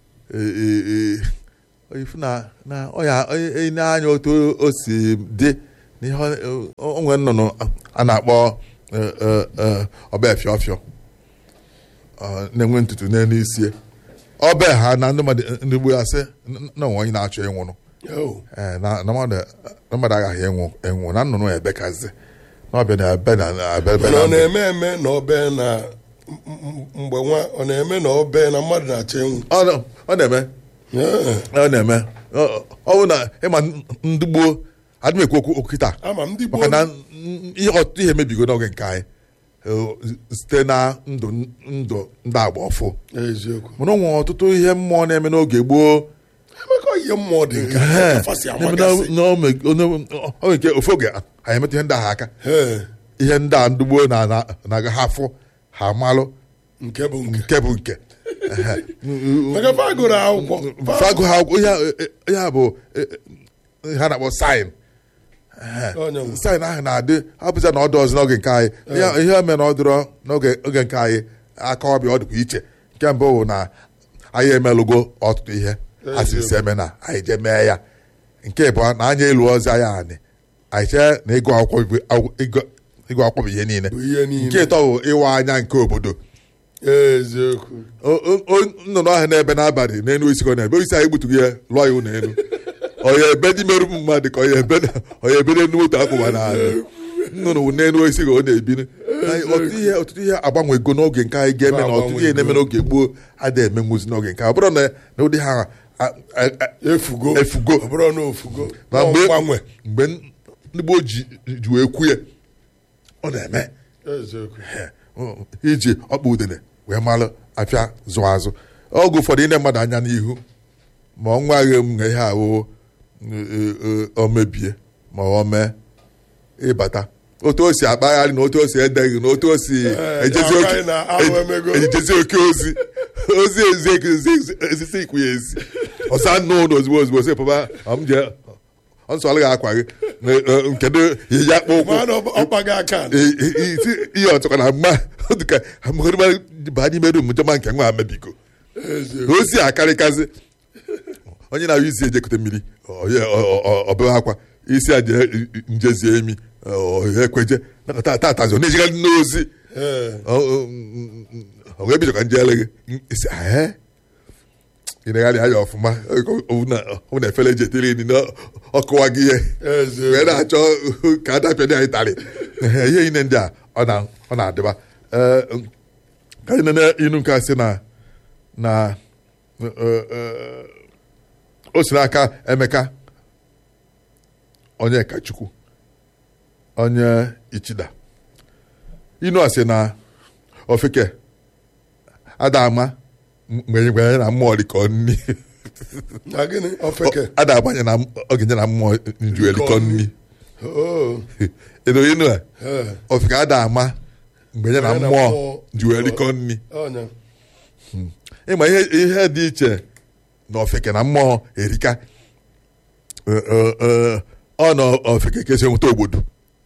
S2: ifu na ọya anya otu o si dị n'ihe onwe nnụnụ a na-akpọ ọba efiọfịọ na-enwe ntutu n'elu isi ọba ha na ndị Igbo ya sị na onwe onye na-achọ ịnwụrụ na mmadụ agaghị enwụ na nnụnụ ebekazi na ọbịa na-ebe
S1: ọ na-eme eme na ọbe na mgbe nwa ọ na-eme na ọbe na mmadụ na-achọ ịnwụ
S2: ọ na-eme ọ bụ na ịma ndị gboo adị m ekwu okwu kịta maka na ọtụtụ ihe mebigo n'oge nke anyị site na ndụ ndị agba ọfụ mana onwe ọtụtụ ihe mmụọ na-eme n'oge gboo nke ofe oge anyị emetụ ihe ndị ahụ aka ihe ndị a ndị gboo na-aga ha afụ ha malụ nke bụ nke fagụ ha akwụkwọ ihe bụ ha na-akpọ saịn ahụ na-adị hapụza na ọdụ ọzọ n'oge nke anyị ihe eme na ọ dịrọ n'oge nke anyị aka ọbịa ọ dịkwa iche nke mbụ bụ na anyị emelụgo ọtụtụ ihe a siri si eme na anyị jee mee ya nke bụ na anya elu ọzọ anyị chee na ịgụ akwụkwọ bụ ihe niile nke ịtọ bụ ịwa anya nke obodo nnụnụ ahụ na-ebe n'abalị n'elu isi ka ọ na-ebe isi anyị gbutughị ya lụọ ya ụlọ elu onye ebe dị merụ mmadụ ka onye ebe n'elu moto akwụwa n'ala nnụnụ n'elu isi ka ọ na-ebiri ọtụtụ ihe agbanwego n'oge nke anyị ga-eme na ọtụtụ ihe na-eme n'oge gboo adịghị eme nwuzi n'oge nke ọ bụrụ na ụdị ha efugo na mgbe ndị gboo ji wee kwu ya ọ na-eme iji ọkpa udene wee malụ afịa zụ azụ oge ụfọdụ ine mmadụ anya n'ihu ma ọ nwaghị m na ihe ahụ o mebie ma ọ mee ịbata otu o si akpagharị na otu o si edeghị na otu o si ejezi oke ozi ezisi ikwu ya ezi ọsa nnụnụ ozugbo sị papa m jee nsọ gị akwa gị nkedo ihe akpa ụkwụ ihe ọtụkwa na mma dịka baa n'ime rum jema nke nwa amebigo ozi akarịkazi onye na-ahụ isi ejekọta mmiri ọbịa akwa isi aje njezie emi ekweje tatazi ọ na-ejigharị n'ozi wee bido ka njele gị isi ịnegharị anya ọfụma ọ na-efere eji etere nri n'ọkụwa gị ihe wee na-achọ ka adapịa dị anyị tarị ihe ine ndị a ọ na-adịba ka anyị nene inu nke asị na o si n'aka Emeka onye Kachukwu onye Ichida inu asị na ofeke adama mgbe na mmụọ dịka nni a na-agbanye na ogenye na mmụọ nju elikọ nni edo inu a ofeke ada ama mgbe ya na mmụọ ji wee rikọ nri ịma ihe dị iche na ofeke na mmụọ erika ọ na ofeke kesi nweta obodo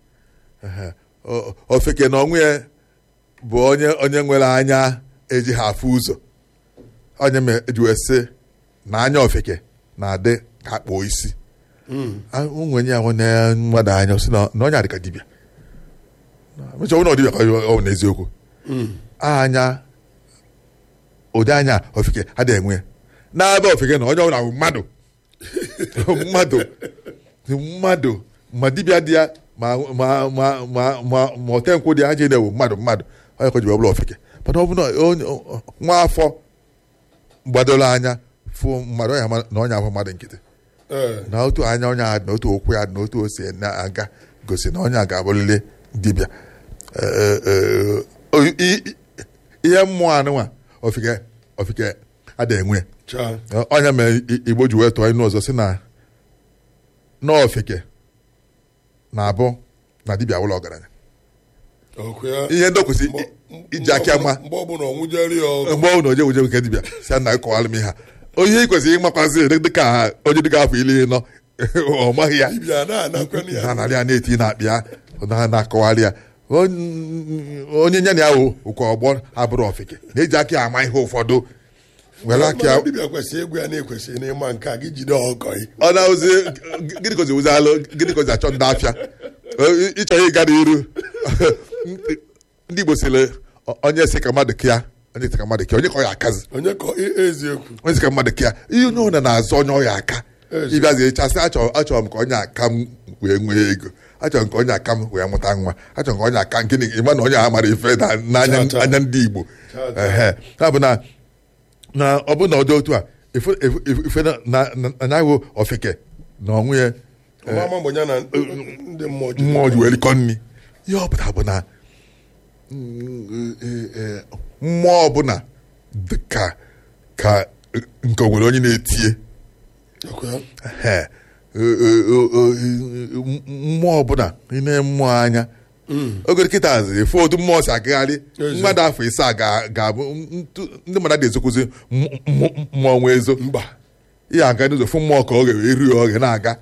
S2: ofeke na onwe ya bụ onye nwere anya eji ha afụ ụzọ onye eji wee sị na anya ofeke na-adị ka akpọ isi nwenye ya nwe mmadụ anya sị na onye adịka dibịa mechaa onye ọdịbịa ka ọ bụ n'eziokwu anya ụdị anya ofeke adịghị enwe n'ebe ofeke na onye ọbụla bụ mmadụ ma dibịa dị ya ma otenkwụ dị ya aja na-ewu mmadụ onye ka ji ọbụla ofeke mana ọ bụ nwa afọ gbadoro anya fụ mmadụ na onye afọ mmadụ nkịtị na otu anya onye a dị na otu okwu ya dị na otu o si na-aga gosi na onye a ga-abụrịrị dibịa ihe mmụọ anụnwa ofike adịghị enwe onye mere Igbo ji wee tụọ inu ọzọ si na ofeke na-abụ na dibịa ụlọ ọgaranya ihe ndị kwesị iji aka ma mgbe ọ bụla oje wuje nke dibịa si na ịkọwalụ m ihe onye ị kwesịrị ịmakwazi dịka onye dịka afọ iri nọ ọ maghị ya na-anarị ya na-eti na-akpị ya na-akọwarị ya onye nya na ya ụkọ ọgbọ abụrụ ofeke na-eji aka ya ama ihe ụfọdụ were aka ọ na-ozi gịnị kozi ụzalụ gịnị kozi achọ ndị afịa ịchọghị ịga n'iru ndị Igbo sịrị onye si ka mmadụ kịa onye ka ọ ya akazi onye si ka mmadụ kịa ihe onye ọbụla na-azụ onye ọ ya aka ịbịazi ịchasị achọrọ m ka onye aka m wee nwee ego achọrọ m ka onye aka m wee mụta nwa achọrọ m ka onye aka gịnị ịma na onye a mara ife n'anya ndị Igbo ha bụ na ọ bụ na ọdị otu a ife na ahụ ofeke na onwe ya mmụọ ji wee rikọ nri ihe ọ pụtara bụ na mmụọ ọbụla dị ka nke nwere onye na-etie mmụọ ọbụla ime mmụọ anya oge kịta ziri efe otu mmụọ si agagharị mmadụ afọ ise ga-abụ ndị mmadụ ga-ezokwuzi mmụọ nwe ezo ihe aga n'ụzọ fụ mmụọ ka ọ ga-eri oge na-aga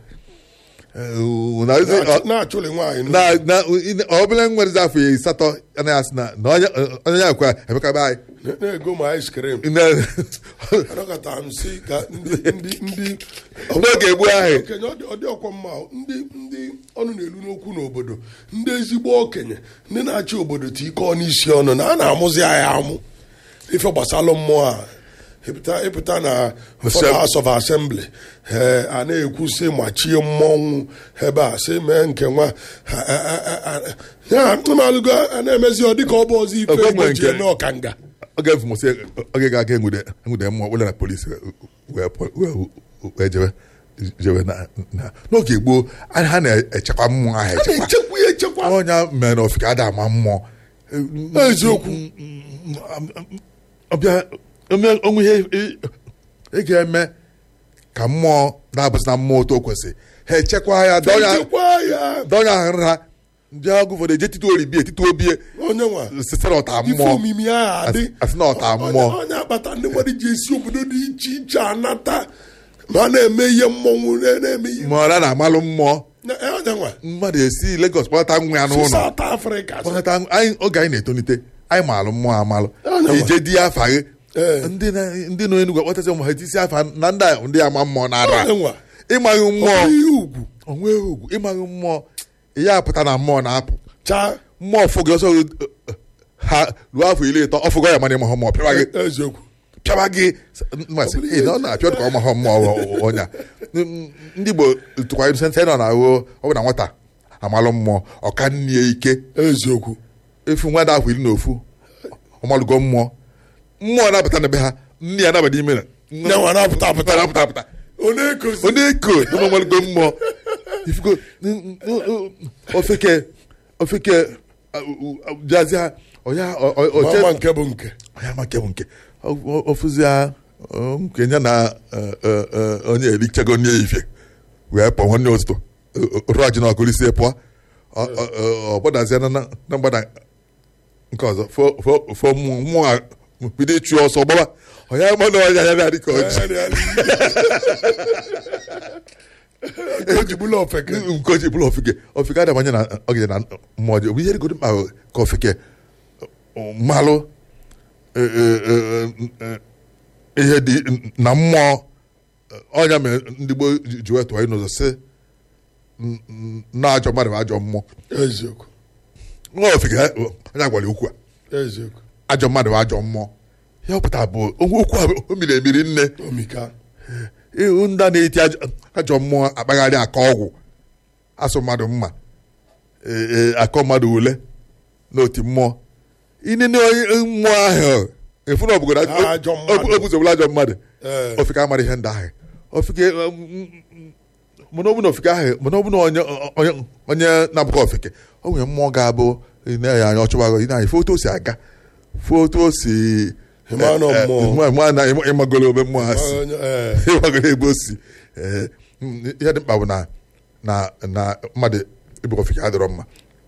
S2: ọ bụla nwerezi afọ ya asatọ anaghị asị na onye ya kwa emeka be anyị
S1: na-ego ma ice cream anọkọta m si ka ndị
S2: n'oge egbu ahụ
S1: okenye ọ dị ọkwa mma ndị ọnụ na-elu n'okwu n'obodo ndị ezigbo okenye ndị na-achị obodo ti ike ọ n'isi ọnụ na a na-amụzi anyị amụ ife gbasalụ mmụọ a ịpụta na House of Assembly a na-ekwu sị machie mmọnwụ ebe a sị mee nke nwa ya malụgo a na-emezi ọ dịka ọ bụ ọzọ ife egbochi eme ọkanga
S2: oge ga-aga enwude mmụọ wele na polisi wee jewe n'oge gboo ha na-echekwa mmụọ ahụ echekwa onye mere na ofike ada ama mmụọ
S1: eziokwu
S2: ọbịa onwe ihe ị ga-eme ka mmụọ na-abụsị na mmụọ otu o kwesịrị ha echekwa ya dọnya ahụ ha ndị agụ ụfọdụ eje tito oribie etito obie sisere ọta mmụọ asị na ọta mmụọ
S1: onye akpata ndị mmadụ ji esi obodo dị iche iche anata ma na-eme ihe mmọnwụ na-eme ihe
S2: ma ọ na-amalụ mmụọ mmadụ esi Lagos kpọta nwa ya n'ụlọ oge anyị na-etonite anyị maalụ mmụọ amalụ ije di ya afa gị ndị nọ Enugu akpọtasị ụmụ ha etisi afa na ndị ama mmụọ na-ara ịmaghị mmụọ onwe ugwu ịmaghị mmụọ ya apụta na mmụọ na-apụ mmụọ fụ gị ọsọ ha ruo afọ 13 ọfụgo ya mana ịmahọ mmụọ pịawa gị ọ na-apịa ka ọ mahọ mmụọ ọnya ndị Igbo tụkwa iru sensị nọ na-ahụ ọ bụ na nwata amalụ mmụọ ọka nnie ike
S1: eziokwu
S2: efu nwada afọ 11 ọmalụgo mmụọ na-apụta na be ha nne ya nabata ime na-apụta onye eko ọmalụgo mmụọ ifugo ofeke jazi ha
S1: ọya nke bụ
S2: nke ofuzia nke ya na onye erichago nye ife wee pụọ nwanne ụtụtụ rụọ ji na ọkụlisi pụọ ọ gbadazie na mgbada nke ọzọ fọ mmụọ bido ịchụ ọsọ gbaba onye mana ọnya ya na-adị ka ọjị nke o ji bụla ofeke ofeke adabanye na ogige na mmụọ ọjọọ bụ ihe rigodo mkpa ka ofeke mmalụ ihe dị na mmụọ ọnya mere ndị gboo ji wetụọ n'ụzọ si na ajọ mmadụ bụ ajọ mmụọ
S1: eziokwu
S2: nwa ofeke onye gwara okwu a
S1: eziokwu
S2: ajọ mmadụ bụ ajọ mmụọ ya pụta bụ okwu a o miri emiri nne
S1: omika
S2: ịhụ ndị a na-eti ajọ mmụọ akpagharị aka ọgwụ asụ mmadụ mma akọ mmadụ ule n'oti mmụọ inene mmụọ ahụ efu na ọbụgodo obuzobụla ajọ mmadụ ofike amara ihe ndị ahụ ofike mana ọ bụ na ofike ahụ mana ọ bụ na onye na-abụkọ ofike o nwere mmụọ ga-abụ na-enye anya ọchụbago anya foto o si aga foto o si ịmagolo ebe mmụọ ha si ịmagolo ebe o si ihe dị mkpa bụ na mmadụ ịbụ ofike adịrọ mma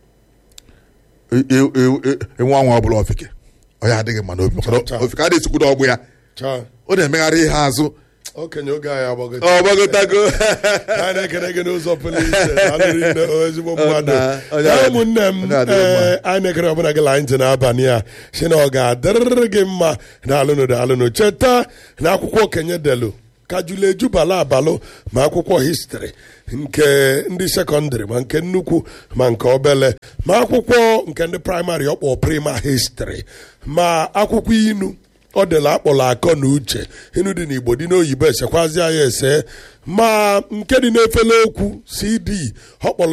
S2: enwe anwa ọbụla ofike ọ ya adịghị mma n'obi ofike adịghị esikwudo ọgbụ ya ọ na-emegharị ihe azụ
S1: okenye oge anyị
S2: ọgbagotago
S1: a na-ekene gị n'ụzọ pụrụ iche ezigbo mmadụ ụmụnne m anyị na-ekere ọbụla gị la ntị n'abalị a si na ọ ga-adịrịrị gị mma daalụnụ cheta na akwụkwọ okenye delu kajula ejubala abalụ ma akwụkwọ histri nke ndị sekọndịrị ma nke nnukwu ma nke obele ma akwụkwọ nke ndị praịmarị ọkpọ prima histri ma akwụkwọ inu ọ dịla akpọrọ akọ na uche inu dị n'Igbo dị n'oyibo esekwazịa ya ese ma nke dị n'efele okwu CD ọ kpọrọ